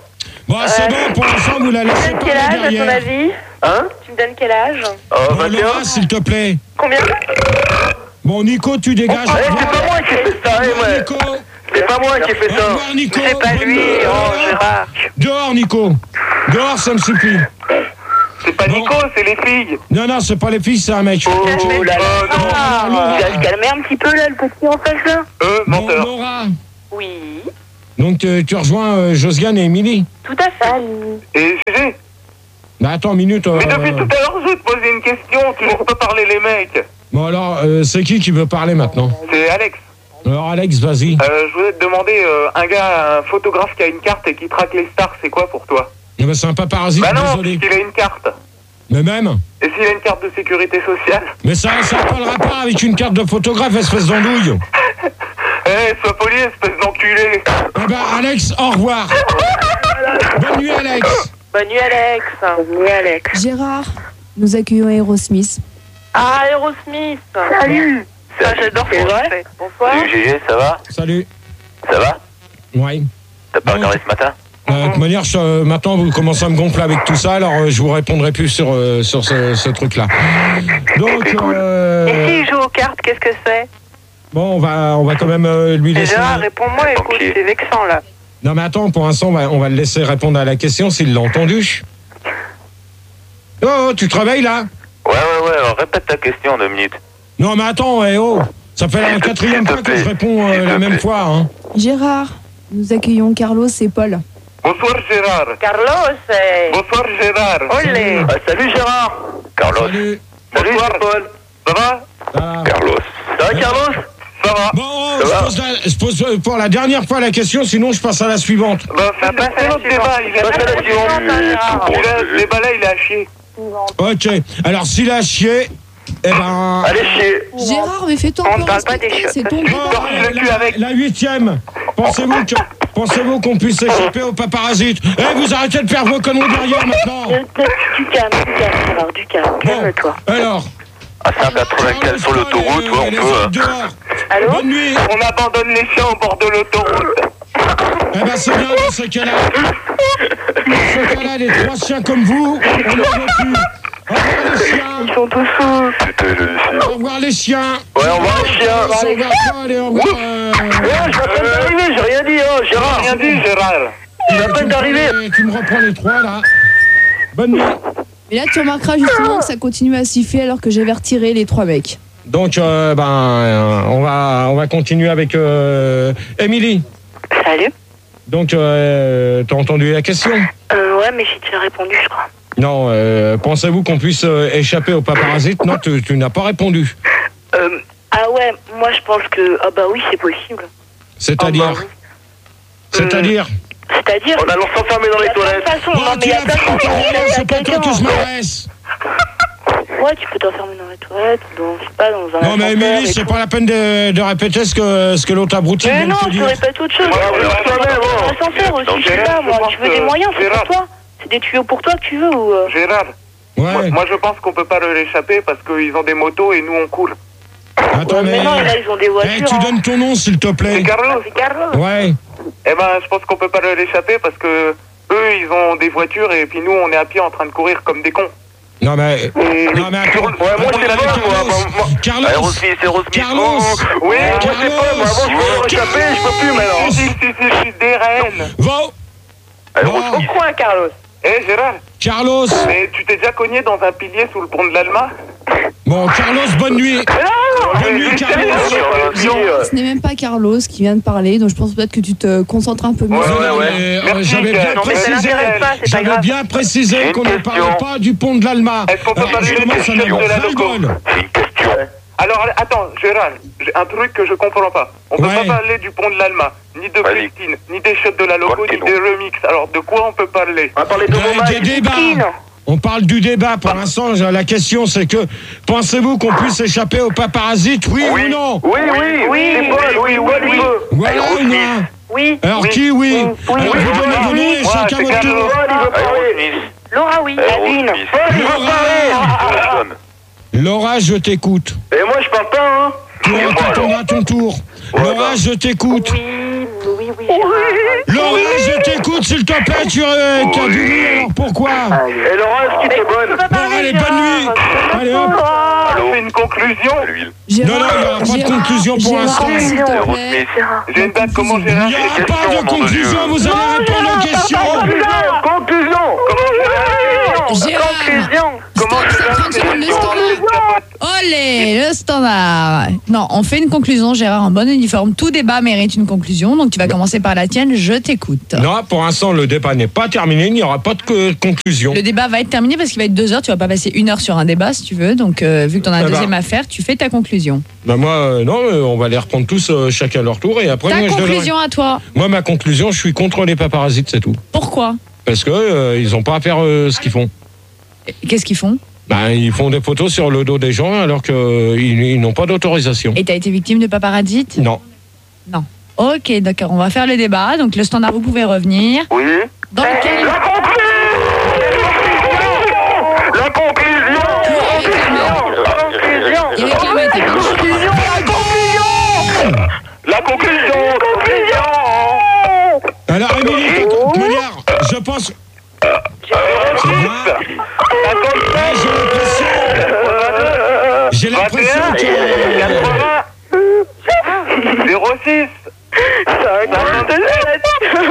Bon, c'est bon, pour l'instant, vous la laissez Tu me donnes pas quel âge, à ton derrière. avis? Hein? Tu me donnes quel âge? Oh, Bon, vingt et Laura, un. s'il te plaît. Combien? Bon, Nico, tu dégages. Eh, c'est pas moi qui ai fait ça, Au eh, revoir, ouais. Nico. C'est pas moi qui ai fait Au ça. revoir, Nico. C'est pas Bonne- lui, oh Gérard. Dehors, Nico. Dehors, ça me suffit. C'est pas Bon. Nico, c'est les filles. Non, non, c'est pas les filles, c'est un mec. Oh là là. Ah, Il va se calmer un petit peu là, le petit en face là. Euh, Bon, menteur. Laura. Oui, Donc, euh, tu rejoins euh, Josiane et Émilie. tout à fait. Et Gégé. Bah, attends une minute. euh, Mais depuis tout à l'heure, je vais te poser une question. Tu ne peux parler les mecs. Bon, alors, euh, c'est qui qui veut parler maintenant? C'est Alex. Alors, Alex, vas-y. Euh, je voulais te demander, euh, un gars, un photographe qui a une carte et qui traque les stars, c'est quoi pour toi? Eh ben, c'est un paparazzi, Bah non, désolé. puisqu'il a une carte. Mais même. Et s'il a une carte de sécurité sociale? Mais ça n'a pas le rapport avec une carte de photographe, espèce d'andouille. Eh, sois poli, espèce d'enculé. Eh ben, Alex, au revoir. Bonne nuit, Alex. Bonne nuit, Alex. Bonne nuit, Alex. Gérard, nous accueillons Aerosmith. Ah, Aerosmith. Salut. Ah, j'adore C'est ce vrai? qu'on fait. Bonsoir. Salut Gégé, ça va? Salut. Ça va? Ouais. T'as pas Bon. regardé ce matin? Euh, de toute manière, je, euh, maintenant, vous commencez à me gonfler avec tout ça, alors euh, je vous répondrai plus sur, euh, sur ce, ce truc-là. Donc, euh, Et s'il joue aux cartes, qu'est-ce que c'est? bon, on va, on va quand même euh, lui laisser... Déjà, réponds-moi, écoute, Ok. c'est vexant là. Non, mais attends, pour l'instant, on va, on va le laisser répondre à la question s'il l'a entendu. Oh, oh, tu te réveilles, là? Ouais, ouais, ouais, alors répète ta question en deux minutes. Non, mais attends, eh oh, ça fait la quatrième fois que je réponds euh, la même fois, hein. Gérard, nous accueillons Carlos et Paul. Bonsoir Gérard. Carlos, eh. Bonsoir Gérard. Olé. Ah, salut Gérard. Carlos. Salut. Salut Bonsoir. c'est Paul. Ça va? Ah. Carlos. Ça va Carlos? Ça va. Bon, oh, Ça je va pose, la- je pose euh, pour la dernière fois la question, sinon je passe à la suivante. Bah, fais bah, fais fais notre la débat. Il suivante. a Fais la suivante. Gérard. Il a- ce débat-là, il est à chier. Ok, alors s'il a chié, eh ben... Allez chier. Gérard, mais fais-toi On un ne peu parle pas des respecter, chiottes. c'est ton Oh, débat. torche le cul la, avec. la huitième, pensez-vous que... Pensez-vous qu'on puisse échapper aux paparasites? Eh, vous arrêtez de faire vos conneries derrière maintenant. Du calme, du calme, Gérard, du calme. Bon, Calme-toi. alors... À cent quatre-vingt-quinze sur l'autoroute, ouais, on les peut. autres hein. dehors. Allô? Bonne nuit. On abandonne les chiens au bord de l'autoroute. Eh ben c'est bien dans ce cas-là. Dans ce cas-là, les trois chiens comme vous, on en veut plus. Au revoir les chiens. Ils sont tous fous. Putain, je le sais. Au revoir les chiens. Ouais, au revoir les chiens. Au revoir toi, allez, au revoir. euh, Ouais, je m'appelle d'arriver, j'ai rien dit, hein, Gérard. Rien dit Gérard. Je tu m'appelle me d'arriver. prends- Tu me reprends les trois là. Bonne nuit. Et là, tu remarqueras justement que ça continue à siffler alors que j'avais retiré les trois mecs. Donc euh, ben euh, on va on va continuer avec euh, Émilie. Salut. Donc euh, t'as entendu la question? Euh, ouais, mais j'ai déjà répondu, je crois. Non. Euh, pensez-vous qu'on puisse euh, échapper aux paparasites? Non, tu, tu n'as pas répondu. Euh, ah ouais, moi je pense que... Ah bah oui, c'est possible. C'est-à-dire Ah bah C'est-à-dire C'est-à-dire... On allons s'enfermer dans Il y les a plein de toilettes. façons, Oh, non mais il tu y a as plein de fait façons. ta de c'est pas toi quelqu'un. que je m'adresse. Ouais, tu peux t'enfermer dans les toilettes, dans, je sais pas, dans un Non mais ascenseur Émilie, et c'est tout. pas la peine de, de répéter ce que, ce que l'autre abruti Mais vient non, de te tu dire. répètes autre chose. Ouais, Tu ouais, peux ouais, t'enfermer ouais, dans ouais. l'ascenseur aussi, je sais Gérard, pas, je moi. pense Tu veux des que- moyens, c'est Gérard. pour toi. C'est des tuyaux pour toi que tu veux ou... euh, Gérard. Moi, Ouais. moi, je pense qu'on peut pas leur échapper parce qu'ils ont des motos et nous on coule. Attends, ouais, mais... mais non, là, ils ont des Eh, voitures. tu hein. donnes ton nom, s'il te C'est plaît. Carlos. C'est Carlos. Ouais. Eh ben, je pense qu'on peut pas leur échapper parce que eux, ils ont des voitures et puis nous, on est à pied en train de courir comme des cons. Non mais... Et Non mais attends. Ouais, moi c'est la bonne, moi. Carlos. moi, moi. Carlos. Aerosmith, Aerosmith. Carlos. ouh. Oui, moi je sais pas, moi avant je pouvais leur échapper, je peux plus maintenant. Si, si, si, je suis des reines. Va. Aerosmith. Au coin, Carlos. Eh, Gérard, Carlos. mais tu t'es déjà cogné dans un pilier sous le pont de l'Alma? Bon, Carlos, bonne nuit. Bonne nuit, Carlos. Ce n'est même pas Carlos qui vient de parler, donc je pense peut-être que tu te concentres un peu mieux. Ouais, Non, ouais, non, ouais. mais, euh, Merci, J'avais Ken. bien Non, mais ça précisé, n'intéresse pas, c'est pas j'avais grave. bien précisé J'ai une qu'on ne question. parlait pas du pont de l'Alma. Est-ce qu'on peut Eh, parler je d'une commence à question en de la avoir loco? ras-le-bol. J'ai une question. Alors, attends, Gérard, j'ai un truc que je comprends pas. On peut Ouais. pas parler du pont de l'Alma, ni de Vas-y. Christine, ni des shots de la loco, Quoi que ni non. des remix. Alors, de quoi on peut parler? On va parler de Des- mon Des débats. On parle du débat. Pour l'instant, la question c'est que pensez-vous qu'on puisse échapper aux paparasites, oui, ou non? Oui, oui, Oui, c'est Paul, oui, oui, oui. Voilà ou non? Oui. Alors Oui. qui oui, Oui, Alors oui, vous oui, donnez oui, vos noms oui. et Ouais, chacun c'est votre Carlos. tour. Aerosmith. Laura, oui. Aerosmith. Adeline. Laura, Laura, je t'écoute. Et moi je parle pas, hein. Tu répondras à ton tour. Ouais, Laura, bah. je t'écoute. Oui, Oui, oui, Gérard. Laura, je t'écoute, s'il te plaît, tu euh, as dit oui, alors pourquoi? Et Laura, est-ce que t'es bonne? Bon, allez, bonne nuit. Allez, hop. Allô, c'est une conclusion. Non, non, il n'y aura pas de conclusion pour l'instant. J'ai une date, comment Gérard? Il n'y aura pas de conclusion, vous allez répondre aux questions. Conclusion. Comment Gérard. Comment trente secondes, le standard. Olé, le standard. Non, on fait une conclusion, Gérard, en bon uniforme. Tout débat mérite une conclusion, donc tu vas commencer par la tienne, je t'écoute. Non, pour l'instant, le débat n'est pas terminé, il n'y aura pas de co- conclusion. Le débat va être terminé parce qu'il va être deux heures, tu vas pas passer une heure sur un débat si tu veux, donc euh, vu que tu en as un Eh ben. deuxième à faire, tu fais ta conclusion. Ben moi, euh, non, euh, on va les reprendre tous euh, chacun à leur tour et après, Ta moi, je conclusion donnerai- à toi, Moi, ma conclusion, je suis contre les paparasites, c'est tout. pourquoi? Parce que euh, ils n'ont pas à faire euh, ce qu'ils font. Qu'est-ce qu'ils font? Ben, ils font des photos sur le dos des gens alors qu'ils ils n'ont pas d'autorisation. Et t'as été victime de paparazzi? Non. Non. Ok, d'accord, on va faire le débat, donc le standard, vous pouvez revenir. Oui. Dans quel... La conclusion. Il réclamait, t'es bien. La conclusion. Alors, Émilie, de toute manière, je pense... C'est moi. Ouais, j'ai l'impression... J'ai l'impression que... zéro six cinquante-sept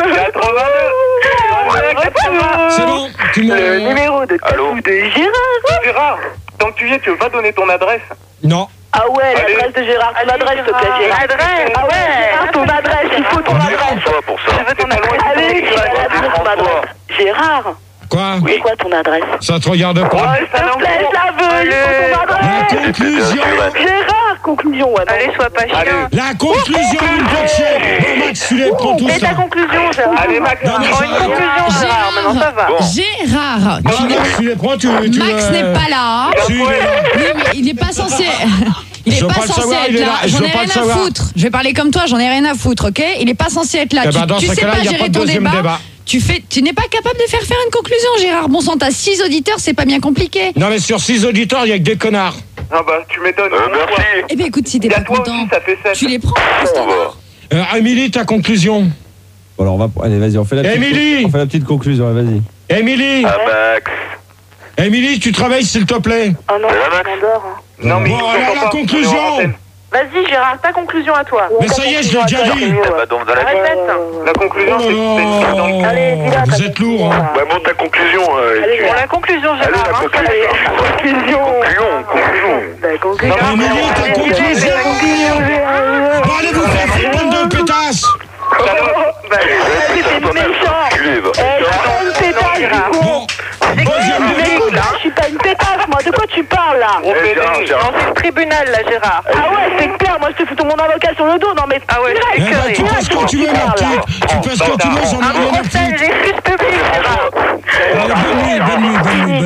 quatre-vingt-deux C'est bon, tu me... Le numéro de Allô? de Gérard. Gérard, tant que tu y es, tu veux pas donner ton adresse? Non. Ah ouais, Allez. l'adresse de Gérard, ton adresse, s'il te plaît, Gérard. Adresse. Ah ouais, Gérard, ton adresse, il faut ton adresse. Toi pour ça. Je veux ton adresse. Allez, Gérard, donne ton adresse. Gérard, Quoi? c'est quoi ton adresse? Ça te regarde pas. S'il te plaît, je la veux, il faut ton La adresse. conclusion... Gérard, conclusion, ouais. non. Allez, sois pas chiant. La conclusion d'une boxée. Bon, Max, tu les prends tous Et ta ça. conclusion, Gérard. Allez, Max. Non, mais Oh, ça une va. conclusion, Gérard. Maintenant, ça va. Gérard, Non, Max, tu les prends, tu... tu Max euh, n'est pas là. Si, il est là. Oui, mais il n'est pas censé. Il Je est veux pas pas le censé savoir, il être est là. là. Je J'en veux ai pas rien le à savoir. foutre. Je vais parler comme toi, j'en ai rien à foutre, ok? Il est pas censé être là. Eh tu ben, dans tu ce sais cas-là, pas il y a gérer pas de ton deuxième débat. débat. Tu fais, tu n'es pas capable de faire faire une conclusion, Gérard. Bon sang, t'as six auditeurs, c'est pas bien compliqué. Non, mais sur six auditeurs, il y a que des connards. Ah bah, tu m'étonnes. Euh, merci. Eh bien, écoute, si t'es Et à pas toi content, aussi, ça fait sept. tu les prends. au standard. Euh, Émilie, ta conclusion. Bon, alors on va. Allez, vas-y, on fait la petite. Émilie On fait la petite conclusion, allez, vas-y. Émilie Ah Max. Émilie, tu travailles, s'il te plaît. Oh non, C'est la Max. je m'endors. hein. Non, mais Bon, il faut alors, pas la pas. conclusion. On est en antenne. Vas-y, Gérard, ta conclusion à toi. Mais ça y est, je l'ai déjà dit. Eh bah donc dans la Répète. La conclusion, c'est Oh c'est une carte dans le là Allez, dis-la, là. ta Vous êtes lourd, hein. Ouais, bon, ta conclusion. Euh, Allez, tu- Bon, la conclusion, Allez, Gérard. la hein. conclusion. Conclusion. Conclusion, conclusion. La conclusion. Non, Émilie, ta conclusion. Bon, allez vous faire foutre, bande de pétasses. C'était méchant. Culé, va. Eh, je suis pas une pétasse, du coup. Bon, deuxième Mais débat. écoute, je suis pas une pétasse, moi. De quoi tu parles, là? On fait Gérard, des... Gérard. Non, c'est le tribunal, là, Gérard. Ah ouais, c'est clair. Moi, je te fous mon avocat sur le dos. Non, mais... Ah ouais, Eh c'est ben, écœuré. tu fais ce que tu veux, ma petite. Tu fais ce que tu veux, j'en ai Un rien à procès, foutre. l'excuse publique, Gérard. Allez, bonne nuit, bonne nuit, bonne nuit, bonne nuit, bonne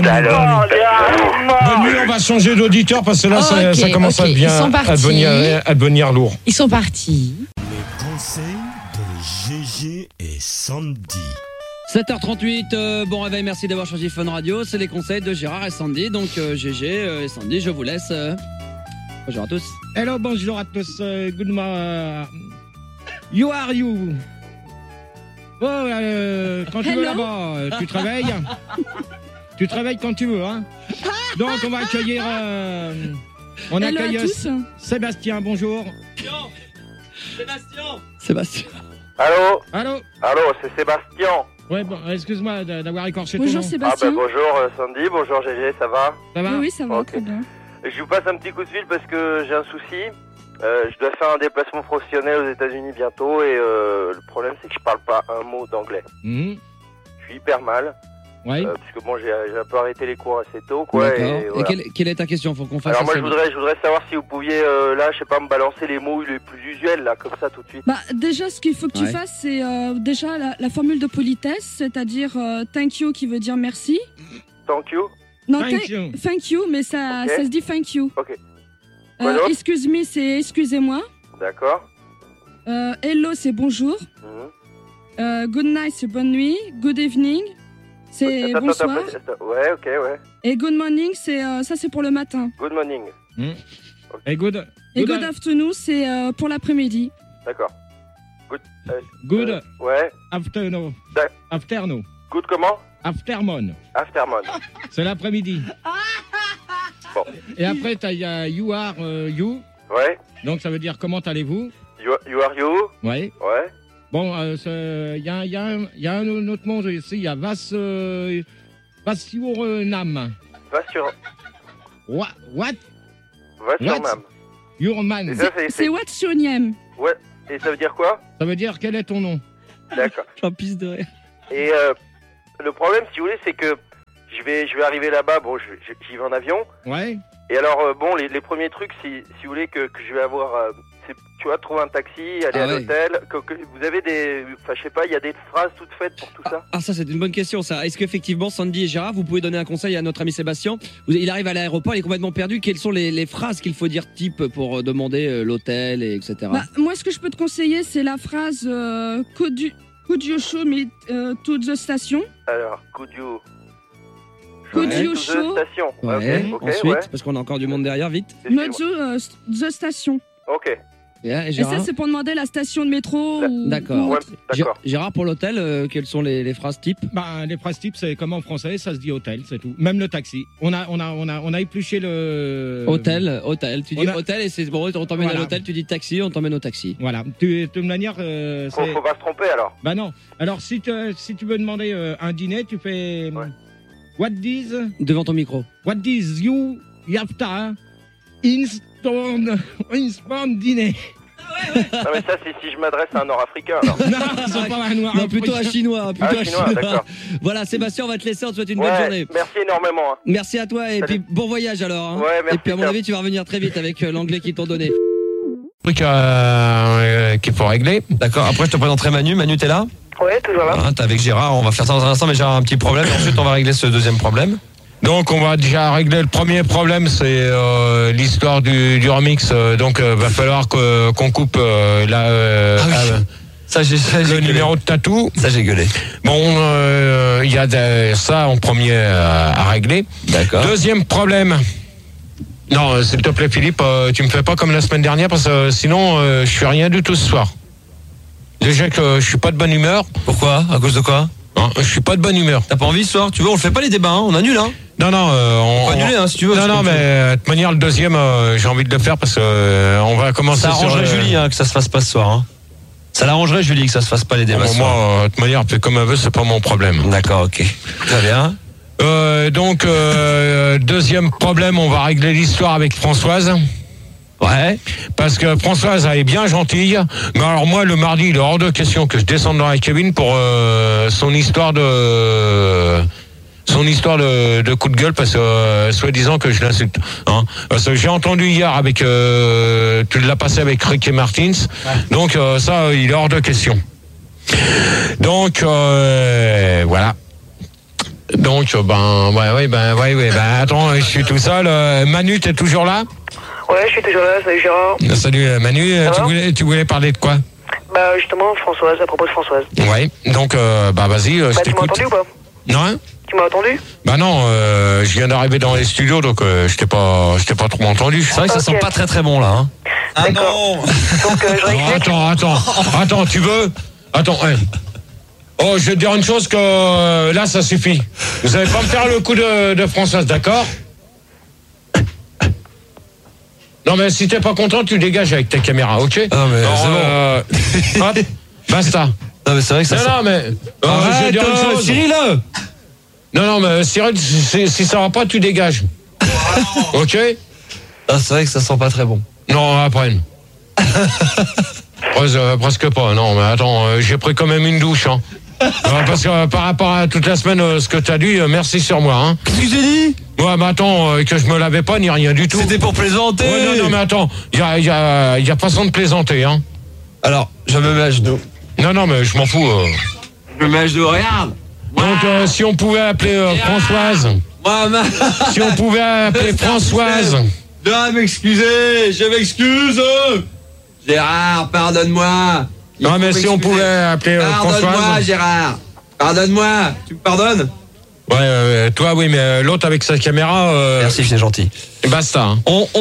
nuit. Bonne nuit, on va changer d'auditeur parce que là, ça, Ok, ça commence ok, à, bien, ils sont à, partis. devenir, à devenir lourd. Ils sont partis. Les conseils de G G et Sandy. sept heures trente-huit, euh, bon réveil, merci d'avoir choisi Fun Radio. C'est les conseils de Gérard et Sandy. Donc euh, G G euh, et Sandy, je vous laisse. euh. Bonjour à tous. Hello, bonjour à tous. Uh, good morning. You are you. Oh, euh, quand tu veux Hello. là-bas, euh, tu te réveilles. Tu te réveilles quand tu veux, hein. Donc, on va accueillir. euh, on Hello accueille à tous. Sébastien, bonjour. Sébastien. Sébastien. Allô. Allô. Allô, c'est Sébastien. Ouais, bon, excuse-moi d'a- d'avoir écorché Bonjour ton nom. Sébastien. Ah bah bonjour euh, Sandy, bonjour G G, ça va? Ça va? Oui, oui, ça va, Ok. très bien. Je vous passe un petit coup de fil parce que j'ai un souci. Euh, je dois faire un déplacement professionnel aux États-Unis bientôt et euh, le problème c'est que je parle pas un mot d'anglais. Mhm. Je suis hyper mal. Ouais. Euh, parce que bon, j'ai j'ai un peu arrêté les cours assez tôt, quoi. D'accord. Et, Et, voilà. quelle, quelle est ta question? Faut qu'on fasse Alors moi ça, je voudrais, je voudrais savoir si vous pouviez euh, là, je sais pas, me balancer les mots les plus usuels là, comme ça tout de suite. Bah, déjà, ce qu'il faut que Ouais. tu fasses, c'est euh, déjà la, la formule de politesse, c'est-à-dire euh, thank you qui veut dire merci. Thank you. Non, Thank thank- you. thank you, mais ça, Ok. ça se dit thank you. Ok. Quoi Euh, d'autre? excuse me, c'est excusez-moi. D'accord. Euh, hello, c'est bonjour. Mhm. Euh, good night, c'est bonne nuit. Good evening, c'est Attends, attends, bonsoir. attends, attends. Ouais, ok, ouais. Et good morning, c'est euh, ça, c'est pour le matin. Good morning. Mhm. Et good. Et good- good afternoon, c'est euh, pour l'après-midi. D'accord. Good. euh, Good euh, ouais. afternoon. D'ac- Afternoon. Good comment? Afternoon. Afternoon. C'est l'après-midi. Bon. Et après, t'as- il y a you are euh, you. Ouais. Donc ça veut dire comment allez-vous? You, you are you? Ouais. Ouais. Bon, euh, c'est- il y a, il y, a un- il y a un autre mot ici. Il y a vas euh, vas your nam. Va sur. What? What? Va sur What? Mam. Your man. Et ça, c'est- C'est what's your name? Ouais. Et ça veut dire quoi? Ça veut dire quel est ton nom? D'accord. J'en pisse de rire. Et euh, le problème, si vous voulez, c'est que je vais, je vais arriver là-bas. Bon, je- je- j'y vais en avion. Ouais. Et alors, euh, bon, les, les premiers trucs, si, si vous voulez, que, que je vais avoir, euh, c'est, tu vois, trouver un taxi, aller Ah à ouais. l'hôtel. Que, que- vous avez des, enfin, je sais pas, il y a des phrases toutes faites pour tout ça. Ah, ça, c'est une bonne question, ça. Est-ce qu'effectivement, Sandy et Gérard, vous pouvez donner un conseil à notre ami Sébastien? Vous- Il arrive à l'aéroport, il est complètement perdu. Quelles sont les, les phrases qu'il faut dire type pour euh, demander euh, l'hôtel, et et cetera. Bah, moi, ce que je peux te conseiller, c'est la phrase euh, could, you, could you show me euh, to the station? Alors, could you, Could Ouais. you To the show station. Ouais. Ok, ok, Ensuite, ouais. parce qu'on a encore du monde derrière, vite. me to euh, the station. Ok. Et, et Et Gérard ça, c'est pour demander la station de métro ou... D'accord. ou autre. Gé- Gérard, pour l'hôtel, euh, quelles sont les, les phrases types? Bah, les phrases types, c'est comme en français, ça se dit hôtel, c'est tout. Même le taxi. On a, on a, on a, on a épluché le. Hôtel, hôtel. Tu dis On a- hôtel et c'est bon, on t'emmène Voilà. à l'hôtel, tu dis taxi, on t'emmène au taxi. Voilà. Tu, de toute manière, euh, Faut, c'est- faut pas se tromper alors. Bah non. Alors si tu, si tu veux demander euh, un dîner, tu fais. What is Devant ton micro. What is you yafta instant instant dîner. Non mais ça, c'est si je m'adresse à un Nord-Africain alors. Non, ils sont pas un noir. Non, plutôt un chinois, plutôt Ah, un chinois, chinois. d'accord. Voilà, Sébastien, on va te laisser, on te souhaite une Ouais, bonne journée. merci énormément. hein. Merci à toi et puis bon voyage alors. hein. Ouais, merci, et puis à mon ciao. avis, tu vas revenir très vite avec euh, l'anglais qu'ils t'ont donné. Truc euh, qu'il faut régler. D'accord, après je te présenterai Manu. Manu, t'es là? Ouais, toujours là. Hein, t'es avec Gérard, on va faire ça dans un instant, mais Gérard a un petit problème. Et ensuite, on va régler ce deuxième problème. Donc on va déjà régler le premier problème, c'est euh, l'histoire du, du remix. Euh, donc euh, va falloir que, qu'on coupe euh, la, euh, Ah oui. euh, Ça, j'ai, ça, j'ai le gueulé. numéro de tatou. Ça, j'ai gueulé. Bon, euh, il y a de- ça en premier euh, à régler. D'accord. Deuxième problème. Non, euh, s'il te plaît Philippe, euh, tu me fais pas comme la semaine dernière parce que euh, sinon euh, je suis rien du tout ce soir. Déjà que euh, je suis pas de bonne humeur. Pourquoi? À cause de quoi? Hein, je suis pas de bonne humeur. T'as pas envie ce soir? Tu veux, on le fait pas les débats, hein, on annule, hein. Non, non, euh, on, On peut annuler, hein, si tu veux. Non, c'est non, comme mais tu veux. euh, de toute manière, le deuxième, euh, j'ai envie de le faire parce que euh, on va commencer Ça sur, arrangerait euh, Julie, hein, que ça se fasse pas ce soir, hein. Ça l'arrangerait Julie que ça se fasse pas les débats bon, ce moi, soir. euh, de toute manière, fais comme elle veut, c'est pas mon problème. D'accord, ok. Très bien. Euh, donc, euh, deuxième problème, on va régler l'histoire avec Françoise. Ouais. Parce que Françoise, elle est bien gentille. Mais alors moi, le mardi, il est hors de question que je descende dans la cabine pour euh, son histoire de... Son histoire de, de coup de gueule, parce que euh, soi-disant que je l'insulte. Hein. Parce que j'ai entendu hier avec... Euh, tu l'as passé avec Ricky Martins. Ouais. Donc euh, ça, il est hors de question. Donc, euh, voilà. Donc, ben, ouais, ouais, ben, ouais, ouais, ben, attends, je suis tout seul. Euh, Manu, t'es toujours là? Ouais, je suis toujours là, salut Gérard. Salut Manu, Ça tu va voulais, tu voulais parler de quoi? Bah justement, Françoise, à propos de Françoise. Ouais, donc, euh, bah vas-y, euh, je Bah tu m'as t'écoute. entendu ou pas? Non, hein? Tu m'as entendu? Bah non, euh, je viens d'arriver dans les studios, donc euh, je t'ai pas, je t'ai pas trop entendu. C'est vrai que ça Ok. sent pas très très bon là, hein. Ah non. Donc euh, je Oh, réexplique. attends, attends, attends, tu veux? Attends, hein. Oh, je vais te dire une chose que euh, là, ça suffit. Vous allez pas me faire le coup de, de Françoise, d'accord? Non, mais si t'es pas content, tu dégages avec ta caméra, ok? Ah, mais Non, c'est bon. euh, hop, basta. Non, mais c'est vrai que ça Non, sent. non, mais. euh, je vais Arrête, dire une euh, chose. Cyril. Non, non, mais Cyril, si, si ça va pas, tu dégages. Ok? Ah, c'est vrai que ça sent pas très bon. Non, après. Presque, euh, presque pas, non, mais attends, euh, j'ai pris quand même une douche, hein. Euh, parce que euh, par rapport à toute la semaine, euh, ce que t'as dit, euh, merci sur moi, hein. Qu'est-ce que j'ai dit? Ouais, mais attends, euh, que je me lavais pas, ni rien du tout. C'était pour plaisanter. Ouais, non, non, mais attends, il y a, y a, y a façon de plaisanter, hein. Alors, je me mets à genoux. Non, non, mais je m'en fous. euh. Je me mets à genoux, regarde. Donc, euh, si on pouvait appeler euh, Françoise, Moi, ma... si on pouvait appeler Françoise, Je dois m'excuser, je m'excuse. Gérard, pardonne-moi. Il non, faut mais si on m'excuser. pouvait appeler euh, Pardonne-moi, Françoise. Gérard. Pardonne-moi. Tu me pardonnes? Ouais, euh, toi, oui, mais euh, l'autre avec sa caméra. Euh, Merci, c'est gentil. Basta. Hein. On, on,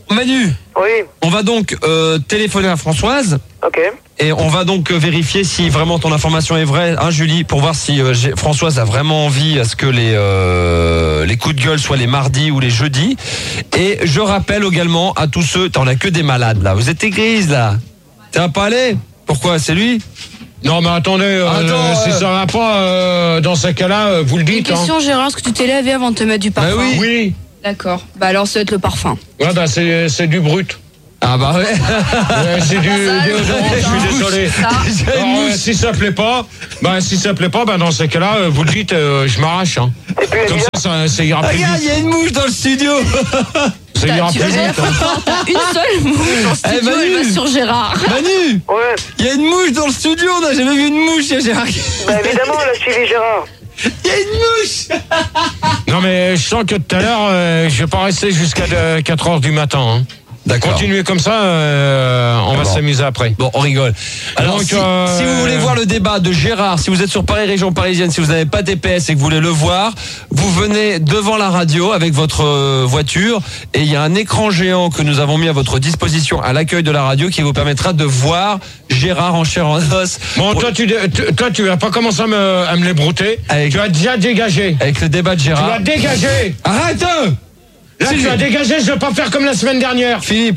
Manu. Oui. On va donc euh, téléphoner à Françoise. Ok. Et on va donc vérifier si vraiment ton information est vraie, hein, Julie, pour voir si euh, j'ai- Françoise a vraiment envie à ce que les euh, les coups de gueule soient les mardis ou les jeudis. Et je rappelle également à tous ceux, t'en as que des malades là. Vous êtes grise là. T'es pas allé? Pourquoi? C'est lui? Non, mais attendez, euh, Attends, si euh. ça va pas, euh, dans ces cas-là, euh, vous le Une dites. Hein. question, Gérard, est-ce que tu t'es lavé avant de te mettre du parfum? oui. Oui. D'accord. Bah alors, ça va être le parfum. Ouais, bah c'est c'est du brut. Ah bah ouais. Ouais, c'est du déodorant, je suis désolé. Alors, euh, si ça plaît pas, bah si ça plaît pas, bah dans ces cas-là, euh, vous le dites, euh, je m'arrache. Hein. Comme ça, ça, ça ira plus Regarde, vite. il y a une mouche dans le studio. Ça ira Tu plus veux vite. dire, Hein. t'as une seule mouche dans le studio, Eh, Manu. elle va sur Gérard. Manu. Ouais. Il y a une mouche dans le studio, on n'a jamais vu une mouche, Gérard. Bah évidemment, elle a suivi Gérard. Il y a une mouche. Non, mais je sens que tout à l'heure, euh, je vais pas rester jusqu'à euh, quatre heures du matin. Hein. D'accord. Continuez comme ça, euh, on va Bon. s'amuser après. Bon, on rigole. Alors, Donc, si, euh, si vous voulez voir le débat de Gérard, si vous êtes sur Paris, région parisienne, si vous n'avez pas D P S et que vous voulez le voir, vous venez devant la radio avec votre euh, voiture et il y a un écran géant que nous avons mis à votre disposition à l'accueil de la radio qui vous permettra de voir Gérard en chair en os. Bon, toi, tu, dé- tu- toi, tu vas pas commencer à me, à me les brouter. Avec- Tu as déjà dégagé. Avec le débat de Tu Gérard. vas dégager. Arrête. Là, tu vas dégager, je vais pas faire comme la semaine dernière. Philippe.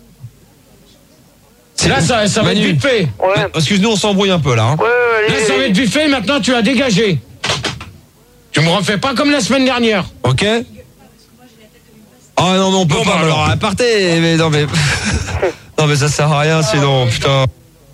Là, ça, ça va Manu. être vite fait. Ouais. Excuse-nous, on s'embrouille un peu là. Hein. Ouais, ouais, Là, allez, ça va allez. être vite fait, maintenant, tu as dégagé. Tu me refais pas comme la semaine dernière. Ok. Ah non, mais on peut Bon, pas. bah, alors, alors. partez. Mais non, mais non, mais ça sert à rien, sinon, putain.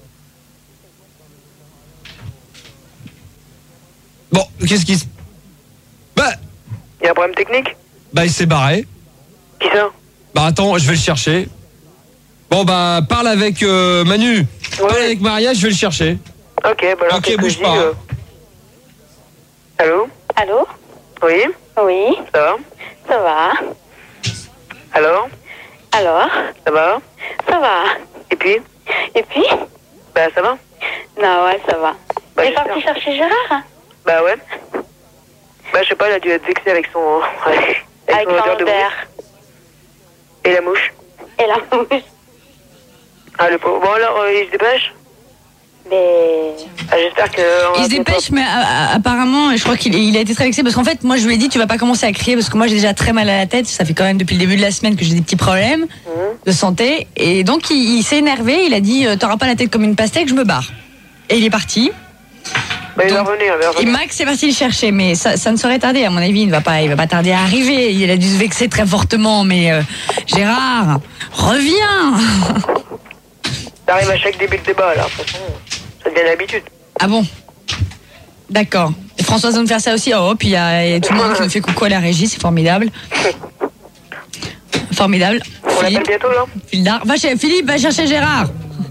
Bon, qu'est-ce qui se... Bah, Il y a un problème technique? bah, il s'est barré. Qui ça? Bah, attends, je vais le chercher. Bon, bah, parle avec euh, Manu. Parle Ouais. avec Maria, je vais le chercher. Ok, bah alors Ok, qu'est-ce que bouge je dis, pas, euh Allô? Allô? Oui? Oui, Ça va? ça va. Alors? Alors? Ça va? Ça va. Et puis? Et puis? Bah ça va? Non, ouais, ça va. Bah, Il est j'espère. parti chercher Gérard? Bah ouais. Bah je sais pas, il a dû être vexé avec son... avec, Avec son odeur de l'envers. mouche. Et la mouche. Et la mouche. Ah le pauvre. Bon alors, euh, il se dépêche? Mais... Ah, j'espère que... on va Il se bientôt- dépêche, mais a- a- apparemment, je crois qu'il il a été très vexé parce qu'en fait, moi, je lui ai dit, tu vas pas commencer à crier parce que moi, j'ai déjà très mal à la tête. Ça fait quand même depuis le début de la semaine que j'ai des petits problèmes de santé. Et donc, il, il s'est énervé. Il a dit, euh, t'auras pas la tête comme une pastèque, je me barre. Et il est parti. Bah il va Donc, revenir, il va Et revenir. Max est parti le chercher, mais ça, ça ne saurait tarder. À mon avis, il ne va pas, il va pas tarder à arriver. Il a dû se vexer très fortement. Mais euh, Gérard, reviens. T'arrives à chaque début de débat là, de toute façon, ça devient l'habitude. Ah bon? D'accord. Et Françoise va nous faire ça aussi. Oh, puis il y, a il y a tout le monde qui nous fait coucou à la régie, c'est formidable. Formidable. On l'appelle bientôt là? Philippe, va chez Philippe, va chercher Gérard.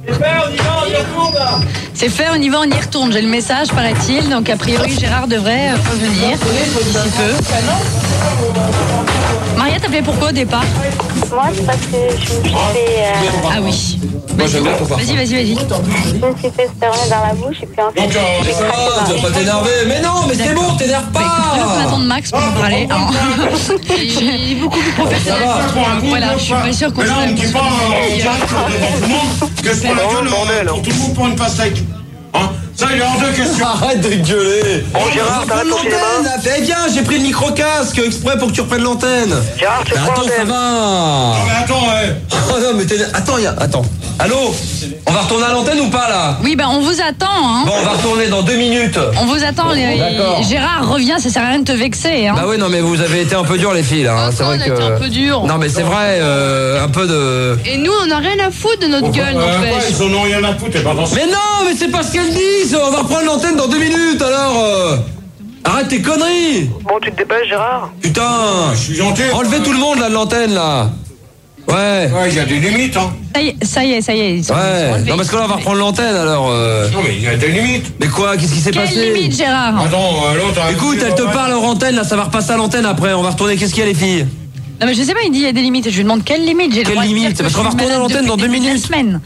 C'est fait, on y va, on y retourne. J'ai le message, paraît-il. Donc, a priori, Gérard devrait euh, revenir d'ici peu. Maria, t'appelais pourquoi au départ? Moi, c'est parce que je me suis fait... euh, Ah oui. Moi, j'aime bien ton parfum. Vas-y, vas-y, vas-y. Je me suis fait se fermer dans la bouche et puis ensuite... j'ai Ça craqué va, dans tu vas les- pas t'énerver. Mais non, mais c'est bon, t'énerve Bah, écoute, on pas. attend de Max pour en parler. hein. Il est beaucoup plus professionnel. Voilà, je suis pas sûre qu'on Mais là, on ne dit pas euh, en direct devant tout le monde que je prends la gueule bordel, euh, pour tout le monde pour une pastèque. Hein? Ça, il est hors de question. Arrête de gueuler. Bon Gérard, t'arrêtes ton cinéma? Eh bien, j'ai pris le micro-casque exprès pour que tu reprennes l'antenne. Gérard, tu Mais prends attends, ça l'antenne. va. Non, mais attends, ouais. Oh non, mais t'es... Attends, y a... Attends. Allô? On va retourner à l'antenne ou pas, là? Oui, ben on vous attend. Hein. Bon, on va retourner dans deux minutes. On vous attend. les- D'accord. Gérard, reviens, ça sert à rien de te vexer. Hein. Bah ouais, non, mais vous avez été un peu dur, les filles, là. hein. C'est on vrai a que... été un peu dur. Non, mais c'est vrai, euh, un peu de... Et nous, on n'a rien à foutre de notre gueule, Euh, ouais, n'empêche. ils en ont rien à foutre, et pas dans ce- Mais non, mais c'est pas ce qu'elle dit, ça. On va reprendre l'antenne dans deux minutes, alors. euh. Arrête tes conneries. Bon, tu te dépêches Gérard? Putain. Je suis gentil. Enlevez tout le monde, là, de l'antenne, là. Ouais. Ouais, il y a des limites, hein. Ça y est, ça y est, ça y est. Ils sont- ils sont Ouais. enlevés. Non, parce que là, on va reprendre l'antenne, alors. euh. Non, mais il y a des limites. Mais quoi? Qu'est-ce qui s'est Quelle passé? limite, Gérard? Attends, euh, l'autre... a- Écoute, elle te parle en antenne, là, ça va repasser à l'antenne après. On va retourner. Qu'est-ce qu'il y a, les filles? Non, mais je sais pas, il dit il y a des limites. Je lui demande quelle limite. J'ai le Quelle droit de dire limite? que Parce je qu'on va suis retourner à malade l'antenne dans depuis deux le début de la minutes. semaine.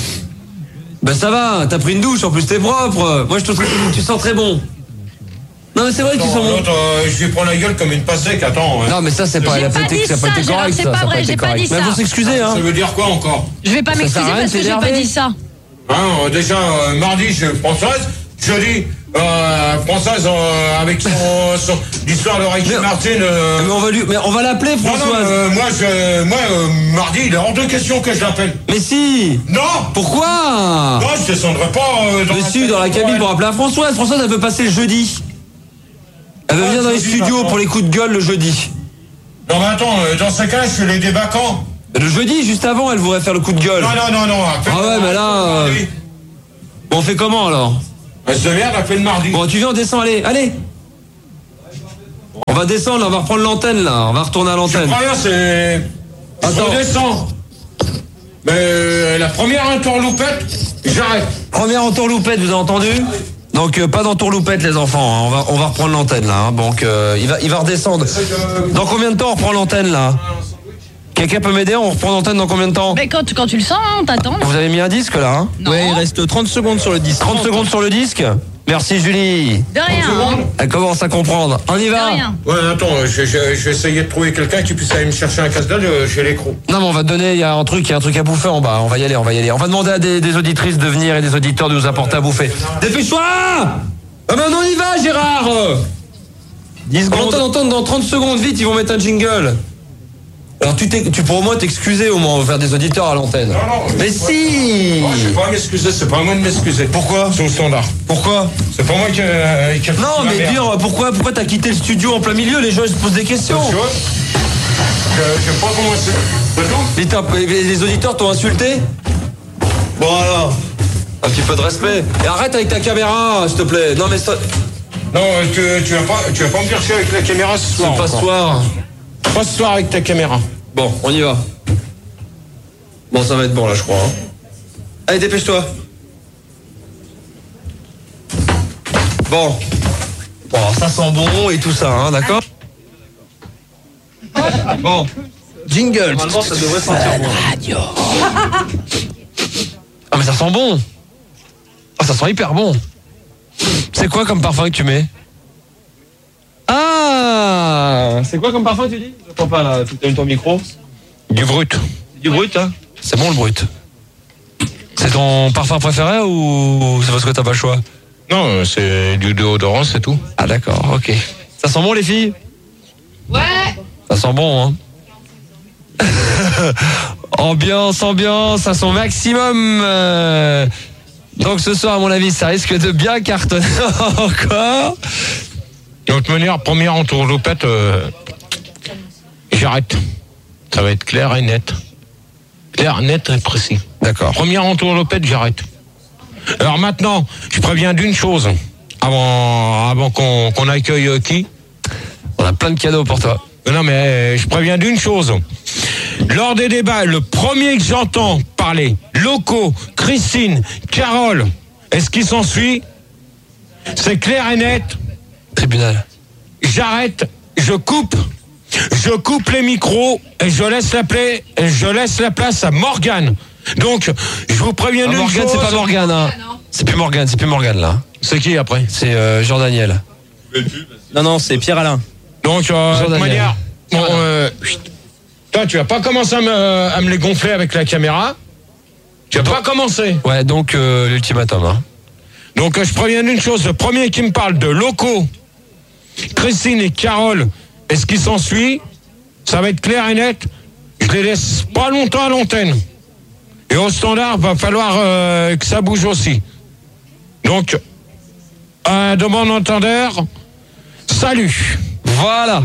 Ben ça va, t'as pris une douche, en plus t'es propre. Moi je te trouve que tu sens très bon. Non mais c'est vrai qu'ils sont bons. L'autre, euh, je lui prends la gueule comme une pastèque, attends. Non mais ça c'est pas, J'ai la pas politique, dit ça n'a pas ça, été Gérard, correct, c'est ça, pas ça a vrai, pas été j'ai pas correct. dit Mais ça. faut s'excuser, hein. Ça veut dire quoi encore? Je vais pas Ça m'excuser sert à rien parce de que j'ai pas t'énerver. dit ça. Hein, euh, déjà, euh, mardi, je Françoise, jeudi, euh, Françoise, euh, avec son, son l'histoire de Ricky Mais- Martin. euh, Mais on va lui, mais on va l'appeler non, non, Françoise. euh, moi, je, moi euh, mardi, il est hors de question que je l'appelle. Mais si. Non. Pourquoi? Non, je descendrai pas euh, dans Mais la si, dans la cabine pour ouais. appeler à Françoise. Françoise, elle veut passer le jeudi. Elle veut Ah, venir dans les jeudi, studios d'accord. pour les coups de gueule le jeudi. Non, mais attends, euh, dans ce cas, je fais les débats quand? Le jeudi, juste avant, elle voudrait faire le coup de gueule. Non, non, non, non. Ah ouais, mais là. euh, Bon, on fait comment alors? Elle se merde, appelle mardi. Bon, tu viens, on descend, allez, allez. On va descendre, là, on va reprendre l'antenne là. On va retourner à Je l'antenne. crois bien, c'est. Attends. Je descends. Mais euh, la première entourloupette, j'arrête. Première entourloupette, vous avez entendu? Donc euh, pas d'entourloupette les enfants, hein. on va on va reprendre l'antenne là. Hein. Donc euh, il va il va redescendre. Dans combien de temps on reprend l'antenne là? Quelqu'un peut m'aider? On reprend l'antenne dans combien de temps? Mais quand, quand tu le sens, hein, on t'attend. Vous avez mis un disque là hein? Non. Ouais, il reste trente secondes sur le disque. trente secondes sur le disque. Merci Julie. De rien. Hein. Elle commence à comprendre. On y De va? rien. Ouais, attends, je, je, je vais essayer de trouver quelqu'un qui puisse aller me chercher un casse-dalle euh, chez l'écrou. Non mais on va te donner, il y a un truc, il y a un truc à bouffer en bas. On va y aller, on va y aller. On va demander à des, des auditrices de venir et des auditeurs de nous apporter à bouffer. Dépêche-toi! Ah ben on y va Gérard! dix On secondes. entend entendre dans trente secondes, vite, ils vont mettre un jingle. Alors tu, t'es- tu pourras au moins t'excuser au moins vers des auditeurs à l'antenne. Non, non. Mais si! Moi, je vais pas m'excuser, c'est pas à moi de m'excuser. Pourquoi? C'est au standard. Pourquoi? C'est pas moi qui, euh, qui a Non foutu la mais merde. dire pourquoi pourquoi t'as quitté le studio en plein milieu, les gens ils se posent des questions. Tu vois, je, je sais pas comment c'est. C'est tout. Mais t'as- les auditeurs t'ont insulté? Bon alors, un petit peu de respect. Et arrête avec ta caméra, s'il te plaît. Non mais ça, Non, euh, tu, tu vas pas, tu vas pas me chercher avec la caméra ce soir. c'est pas ce encore. soir. Pas ce soir avec ta caméra. Bon, on y va. Bon, ça va être bon là, je crois. hein. Allez, dépêche-toi. Bon. Bon, ça sent bon et tout ça, hein, d'accord? Bon. Jingle. Normalement, ça devrait sentir bon. Ah, mais ça sent bon. Ah, ça sent hyper bon. C'est quoi comme parfum que tu mets? Ah! C'est quoi comme parfum tu dis? J'entends pas là, tu as ton micro. Du brut. Du brut, hein? C'est bon le brut. C'est ton parfum préféré ou c'est parce que t'as pas le choix? Non, euh, c'est du déodorant, c'est tout. Ah d'accord, ok. Ça sent bon les filles? Ouais. Ça sent bon, hein? Ambiance, ambiance à son maximum. Euh, Donc ce soir, à mon avis, ça risque de bien cartonner encore. De toute manière, première entourloupette, euh, j'arrête. Ça va être clair et net. Clair, net et précis. D'accord. Première entourloupette, j'arrête. Alors maintenant, je préviens d'une chose. Avant, avant qu'on qu'on accueille euh, qui? On a plein de cadeaux pour toi. Non, mais euh, je préviens d'une chose. Lors des débats, le premier que j'entends parler, locaux, Christine, Carole, et ce qui s'ensuit, c'est clair et net. Tribunal. J'arrête, je coupe, je coupe les micros et je laisse la, pla- et je laisse la place à Morgane. Donc, je vous préviens Ah, d'une Morgane, chose. c'est pas Morgane, hein. C'est plus Morgane, c'est plus Morgane là. C'est qui après? C'est euh, Jean-Daniel. Non, non, c'est Pierre-Alain. Donc, euh, de toute Jean-Daniel. manière, bon, euh, chut. Toi, tu vas pas commencer à me, à me les gonfler avec la caméra. Tu vas pas commencer. Ouais, donc euh, l'ultimatum, hein. Donc, euh, je préviens d'une chose. Le premier qui me parle de locaux, Christine et Carole, et ce qui s'ensuit, ça va être clair et net. Je les laisse pas longtemps à l'antenne. Et au standard, va falloir euh, que ça bouge aussi. Donc, un de bon entendeur, salut. Voilà.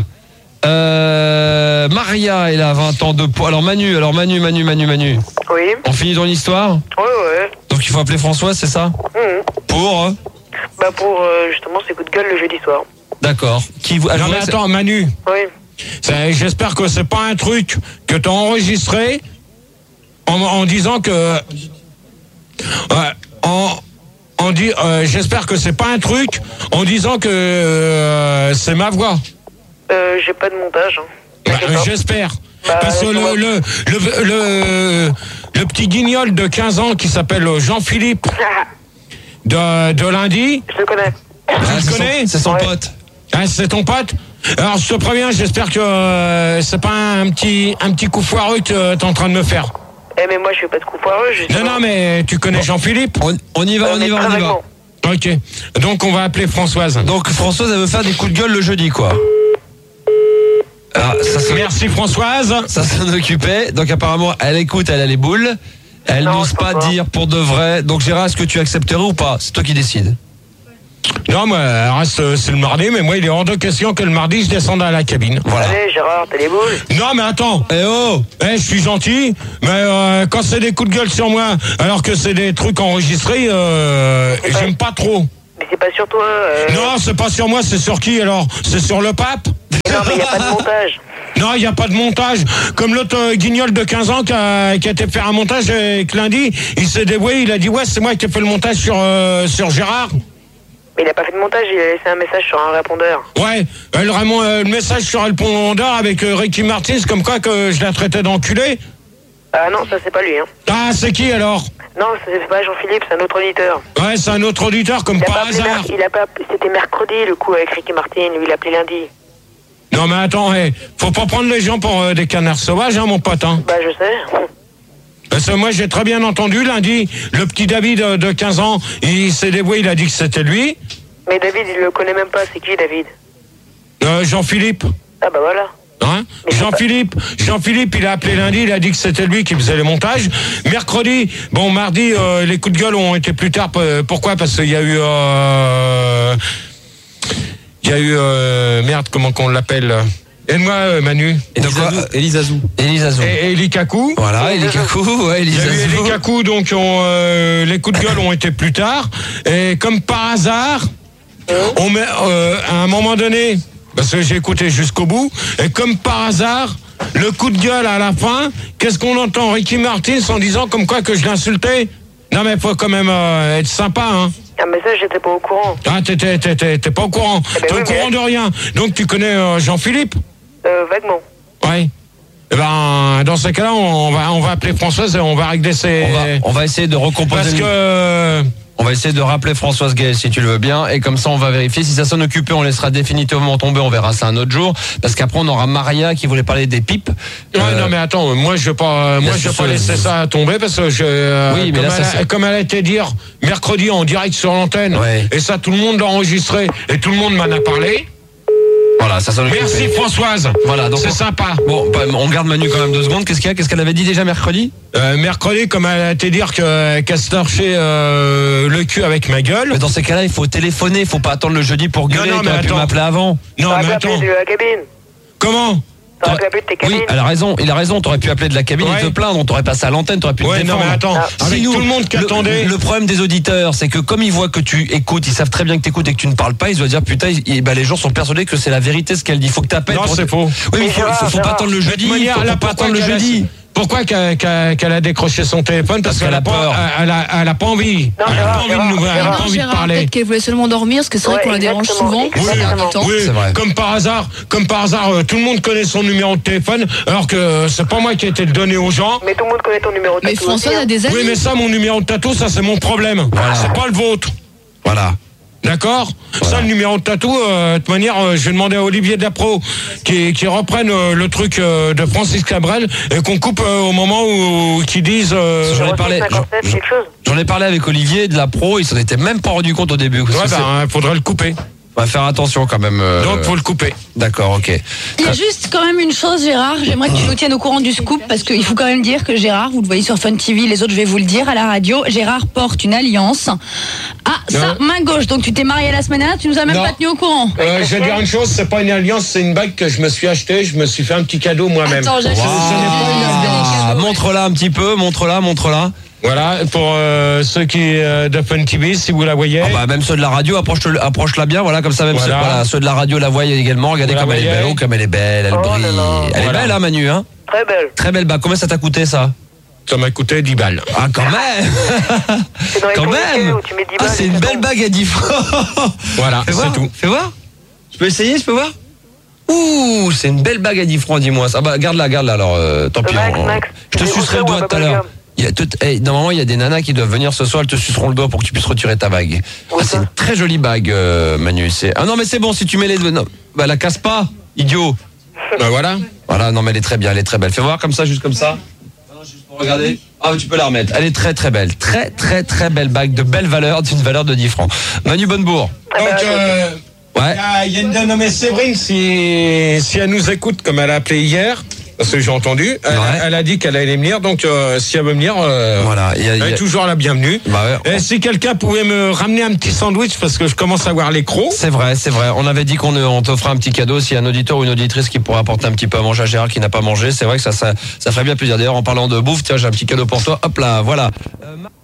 Euh, Maria, elle a vingt ans de poids. Alors Manu, alors Manu, Manu, Manu, Manu. Oui. On finit ton histoire? Ouais, ouais. Donc il faut appeler François, c'est ça? Mhm. Pour euh, Bah pour euh, justement ces coups de gueule le jeudi soir. D'accord. Qui vous... Non alors, mais c'est- attends, Manu, Oui. ça- j'espère que c'est pas un truc que t'as enregistré en, en disant que... Ouais, en, en dit, euh, j'espère que c'est pas un truc en disant que euh, c'est ma voix. Euh, j'ai pas de montage. Hein. Bah, T'inquiète pas. j'espère. Bah, Parce que on va- le, le, le, le, le petit guignol de quinze ans qui s'appelle Jean-Philippe de, de lundi, Je le connais. Ah, tu le c'est son- connais? C'est son Ouais. pote. Ah, c'est ton pote? Alors, je te préviens, j'espère que euh, c'est pas un petit, un petit coup foireux que t'es en train de me faire. Eh, mais moi, je fais pas de coup foireux. Je... Non, non, mais tu connais Jean-Philippe? On, on y va, Euh, on y mais va, très on y va. vaguement. Ok. Donc, on va appeler Françoise. Donc Françoise, elle veut faire des coups de gueule le jeudi, quoi. Ah, ça s'en- Merci, Françoise. Ça s'en occupait. Donc apparemment, elle écoute, elle a les boules. Elle Non, n'ose je pas peux pas. dire pour de vrai. Donc Gérard, est-ce que tu accepterais ou pas? C'est toi qui décides. Non, moi, reste, c'est le mardi, mais moi, il est hors de question que le mardi, je descende à la cabine. Voilà. Allez, Gérard, t'as les boules. Non, mais attends. Eh oh Eh, je suis gentil, mais euh, quand c'est des coups de gueule sur moi, alors que c'est des trucs enregistrés, euh, j'aime pas trop. Mais c'est pas sur toi. Euh... Non, c'est pas sur moi, c'est sur qui alors? C'est sur le pape? Non, mais y a pas de montage. Non, il n'y a pas de montage. Comme l'autre euh, guignol de quinze ans qui a, qui a été faire un montage et que lundi, il s'est débrouillé, il a dit ouais, c'est moi qui ai fait le montage sur, euh, sur Gérard. Mais il a pas fait de montage, il a laissé un message sur un répondeur. Ouais, euh, le, Raymond, euh, le message sur le répondeur avec euh, Ricky Martin, comme quoi que je la traitais d'enculé. Ah non, ça c'est pas lui, hein. Ah, c'est qui alors? Non, c'est pas Jean-Philippe, c'est un autre auditeur. Ouais, c'est un autre auditeur, comme Il a par pas appelé hasard. mer- il a pas, c'était mercredi le coup avec Ricky Martin, lui il a appelé lundi. Non, mais attends, hey, faut pas prendre les gens pour euh, des canards sauvages, hein, mon pote. Hein. Bah je sais. Parce que moi, j'ai très bien entendu lundi, le petit David euh, de quinze ans, il s'est débrouillé, il a dit que c'était lui. Mais David, il le connaît même pas, c'est qui David? Euh, Jean-Philippe. Ah bah voilà. Hein? Jean-Philippe, Jean-Philippe, il a appelé lundi, il a dit que c'était lui qui faisait les montages. Mercredi, bon, mardi, euh, les coups de gueule ont été plus tard. euh, Pourquoi? Parce qu'il y a eu, euh, il y a eu, euh, merde, comment qu'on l'appelle? Aide-moi, euh, Manu. Elisazou. Elisazou. Et Eli Kakou. Voilà, Eli Kakou, ouais, Il y a eu Elisazou. Eli Kakou, donc on, euh, les coups de gueule ont été plus tard. Et comme par hasard, on met, euh, à un moment donné, parce que j'ai écouté jusqu'au bout, et comme par hasard, le coup de gueule à la fin, qu'est-ce qu'on entend? Ricky Martin en disant comme quoi que je l'insultais? Non mais faut quand même euh, être sympa, hein. Ah mais ça j'étais pas au courant. Ah, t'es, t'es, t'es, t'es, t'es pas au courant. Eh ben T'es oui, au courant mais- de rien. Donc tu connais euh, Jean-Philippe? Euh, vaguement. Ouais. Eh ben, dans ce cas-là, on va, on va appeler Françoise et on va régler ses... On va, on va essayer de recomposer. Parce le- que... On va essayer de rappeler Françoise Gay si tu le veux bien, et comme ça on va vérifier. Si ça sonne occupé, on laissera définitivement tomber, on verra ça un autre jour, parce qu'après on aura Maria qui voulait parler des pipes. Ouais, Euh, non mais attends, moi je vais pas, moi la je vais pas suceuse. laisser ça tomber parce que je, euh, Oui, mais comme, là, elle, ça, a- c'est- comme elle a été dire mercredi en direct sur l'antenne, Ouais. et ça tout le monde l'a enregistré et tout le monde m'en a parlé. Voilà, ça sonne occupé. Merci Françoise. Voilà, donc c'est on- sympa. Bon, bah, on garde Manu quand même deux secondes. Qu'est-ce qu'il y a? Qu'est-ce qu'elle avait dit déjà mercredi? Euh, mercredi, comme elle a été dire que qu'elle se torchait euh, le cul avec ma gueule. Mais dans ces cas-là, il faut téléphoner, il faut pas attendre le jeudi pour gueuler. Non, non, mais T'aurais pu attends. m'appeler avant. Non T'aurais mais pu attends. appeler de la cabine. Comment? T'aurais pu appeler de tes cabines. Oui, elle a raison, il a raison, t'aurais pu appeler de la cabine Ouais. et te plaindre, on t'aurait passé à l'antenne, t'aurais pu te Ouais, non défendre. mais attends. Ah. Avec Si nous, tout le monde qui le- attendait. Le problème des auditeurs, c'est que comme ils voient que tu écoutes, ils savent très bien que tu écoutes et que tu ne parles pas, ils doivent dire putain, ils- bah, les gens sont persuadés que c'est la vérité ce qu'elle dit. Il faut que tu appelles. Non, c'est faux. Oui, mais il faut, Mais faut, faut Gérard, pas attendre le De jeudi. toute manière, faut, là, faut pas pourquoi attendre le qu'elle a- jeudi. Pourquoi qu'elle, qu'elle- qu'elle a décroché son téléphone? Parce, Parce qu'elle a pas, peur. Elle a, elle a pas envie. Non, elle a Gérard, pas envie de Gérard, nous, elle a Gérard. pas envie de Gérard, parler. peut-être qu'elle voulait seulement dormir, parce que c'est vrai Ouais, qu'on la dérange exactement, souvent. exactement. ces derniers temps. Oui, C'est vrai. comme par hasard, comme par hasard, euh, tout le monde connaît son numéro de téléphone, alors que euh, c'est pas moi qui ai été le donner aux gens. Mais tout le monde connaît ton numéro de Mais tatou François aussi, a hein. des amis. Oui, mais ça, mon numéro de tatou, ça c'est mon problème. Voilà. C'est pas le vôtre. Voilà. D'accord? Ça, le numéro de tatou, euh, de toute manière, euh, je vais demander à Olivier Dapro qui, qui reprenne euh, le truc euh, de Francis Cabrel et qu'on coupe euh, au moment où qu'ils disent. euh, J'en ai parlé. cinquante-sept, j'en- quelque chose. J'en ai parlé avec Olivier de la pro, il s'en était même pas rendu compte au début. Parce Ouais, que c'est- ben, faudrait le couper. on va faire attention quand même. euh, Donc, faut le couper. D'accord, ok. Il y a juste quand même une chose, Gérard. J'aimerais que tu nous tiennes au courant du scoop parce qu'il faut quand même dire que Gérard, vous le voyez sur Fun T V, les autres, je vais vous le dire à la radio. Gérard porte une alliance à sa Non. main gauche. Donc tu t'es marié la semaine dernière, tu nous as même Non. pas tenu au courant. Euh, je vais dire une chose, c'est pas une alliance, c'est une bague que je me suis achetée. Je me suis fait un petit cadeau moi-même. Attends, j'achète. Ce- ce n'est pas une alliance. Ah, montre-la un petit peu, montre-la, montre-la. Voilà, pour euh, ceux qui euh, de Fun T V, si vous la voyez. Ah bah, même ceux de la radio, approche-le- approche-la bien, voilà, comme ça, même Voilà. Ceux, voilà, ceux de la radio la voient également. Regardez Vous la comme elle est voyez belle, oh, comme elle est belle, elle Oh là brille. là. Elle Voilà. est belle, hein, Manu, hein? Très belle. Très belle bague. Combien ça t'a coûté, ça? Ça m'a coûté dix balles. Ah, quand même! C'est dans les Quand communiqués même! où tu mets dix Ah, balles c'est et une ça belle tombe. bague à dix francs! Voilà, Fais c'est voir, tout. fais voir. Je peux essayer, je peux voir? Ouh, c'est une belle bague à dix francs, dis-moi. Ah bah, garde-la, garde-la, alors, euh, tant pis. Max, on- Max, je te tu sucerai le veux doigt ou un tout à l'heure. bubblegum? Il y a tout, hey, normalement, il y a des nanas qui doivent venir ce soir, elles te suceront le doigt pour que tu puisses retirer ta bague. Ah, c'est une très jolie bague, euh, Manu. C'est... Ah non, mais c'est bon, si tu mets les deux. Non, bah la casse pas, idiot. Bah voilà. Voilà, non, mais elle est très bien, elle est très belle. Fais voir comme ça, juste comme ça. Non, juste pour regarder. Ah, tu peux la remettre. Elle est très très belle. Très très très belle bague de belle valeur, d'une valeur de dix francs. Manu Bonnebourg. Donc, euh, ouais. Il y a une dénommée Séverine, si, si elle nous écoute, comme elle a appelé hier, parce que j'ai entendu, elle, Ouais. elle a dit qu'elle allait venir, donc euh, si elle veut venir, euh, Voilà, il y a- il y a- elle est toujours la bienvenue. Bah ouais. Et si quelqu'un pouvait me ramener un petit sandwich, parce que je commence à avoir les crocs. C'est vrai, c'est vrai. On avait dit qu'on euh, on t'offrait un petit cadeau s'il y a un auditeur ou une auditrice qui pourrait apporter un petit peu à manger à Gérald qui n'a pas mangé. C'est vrai que ça, ça, ça ferait bien plaisir. D'ailleurs, en parlant de bouffe, tiens, j'ai un petit cadeau pour toi. Hop là, voilà. Euh,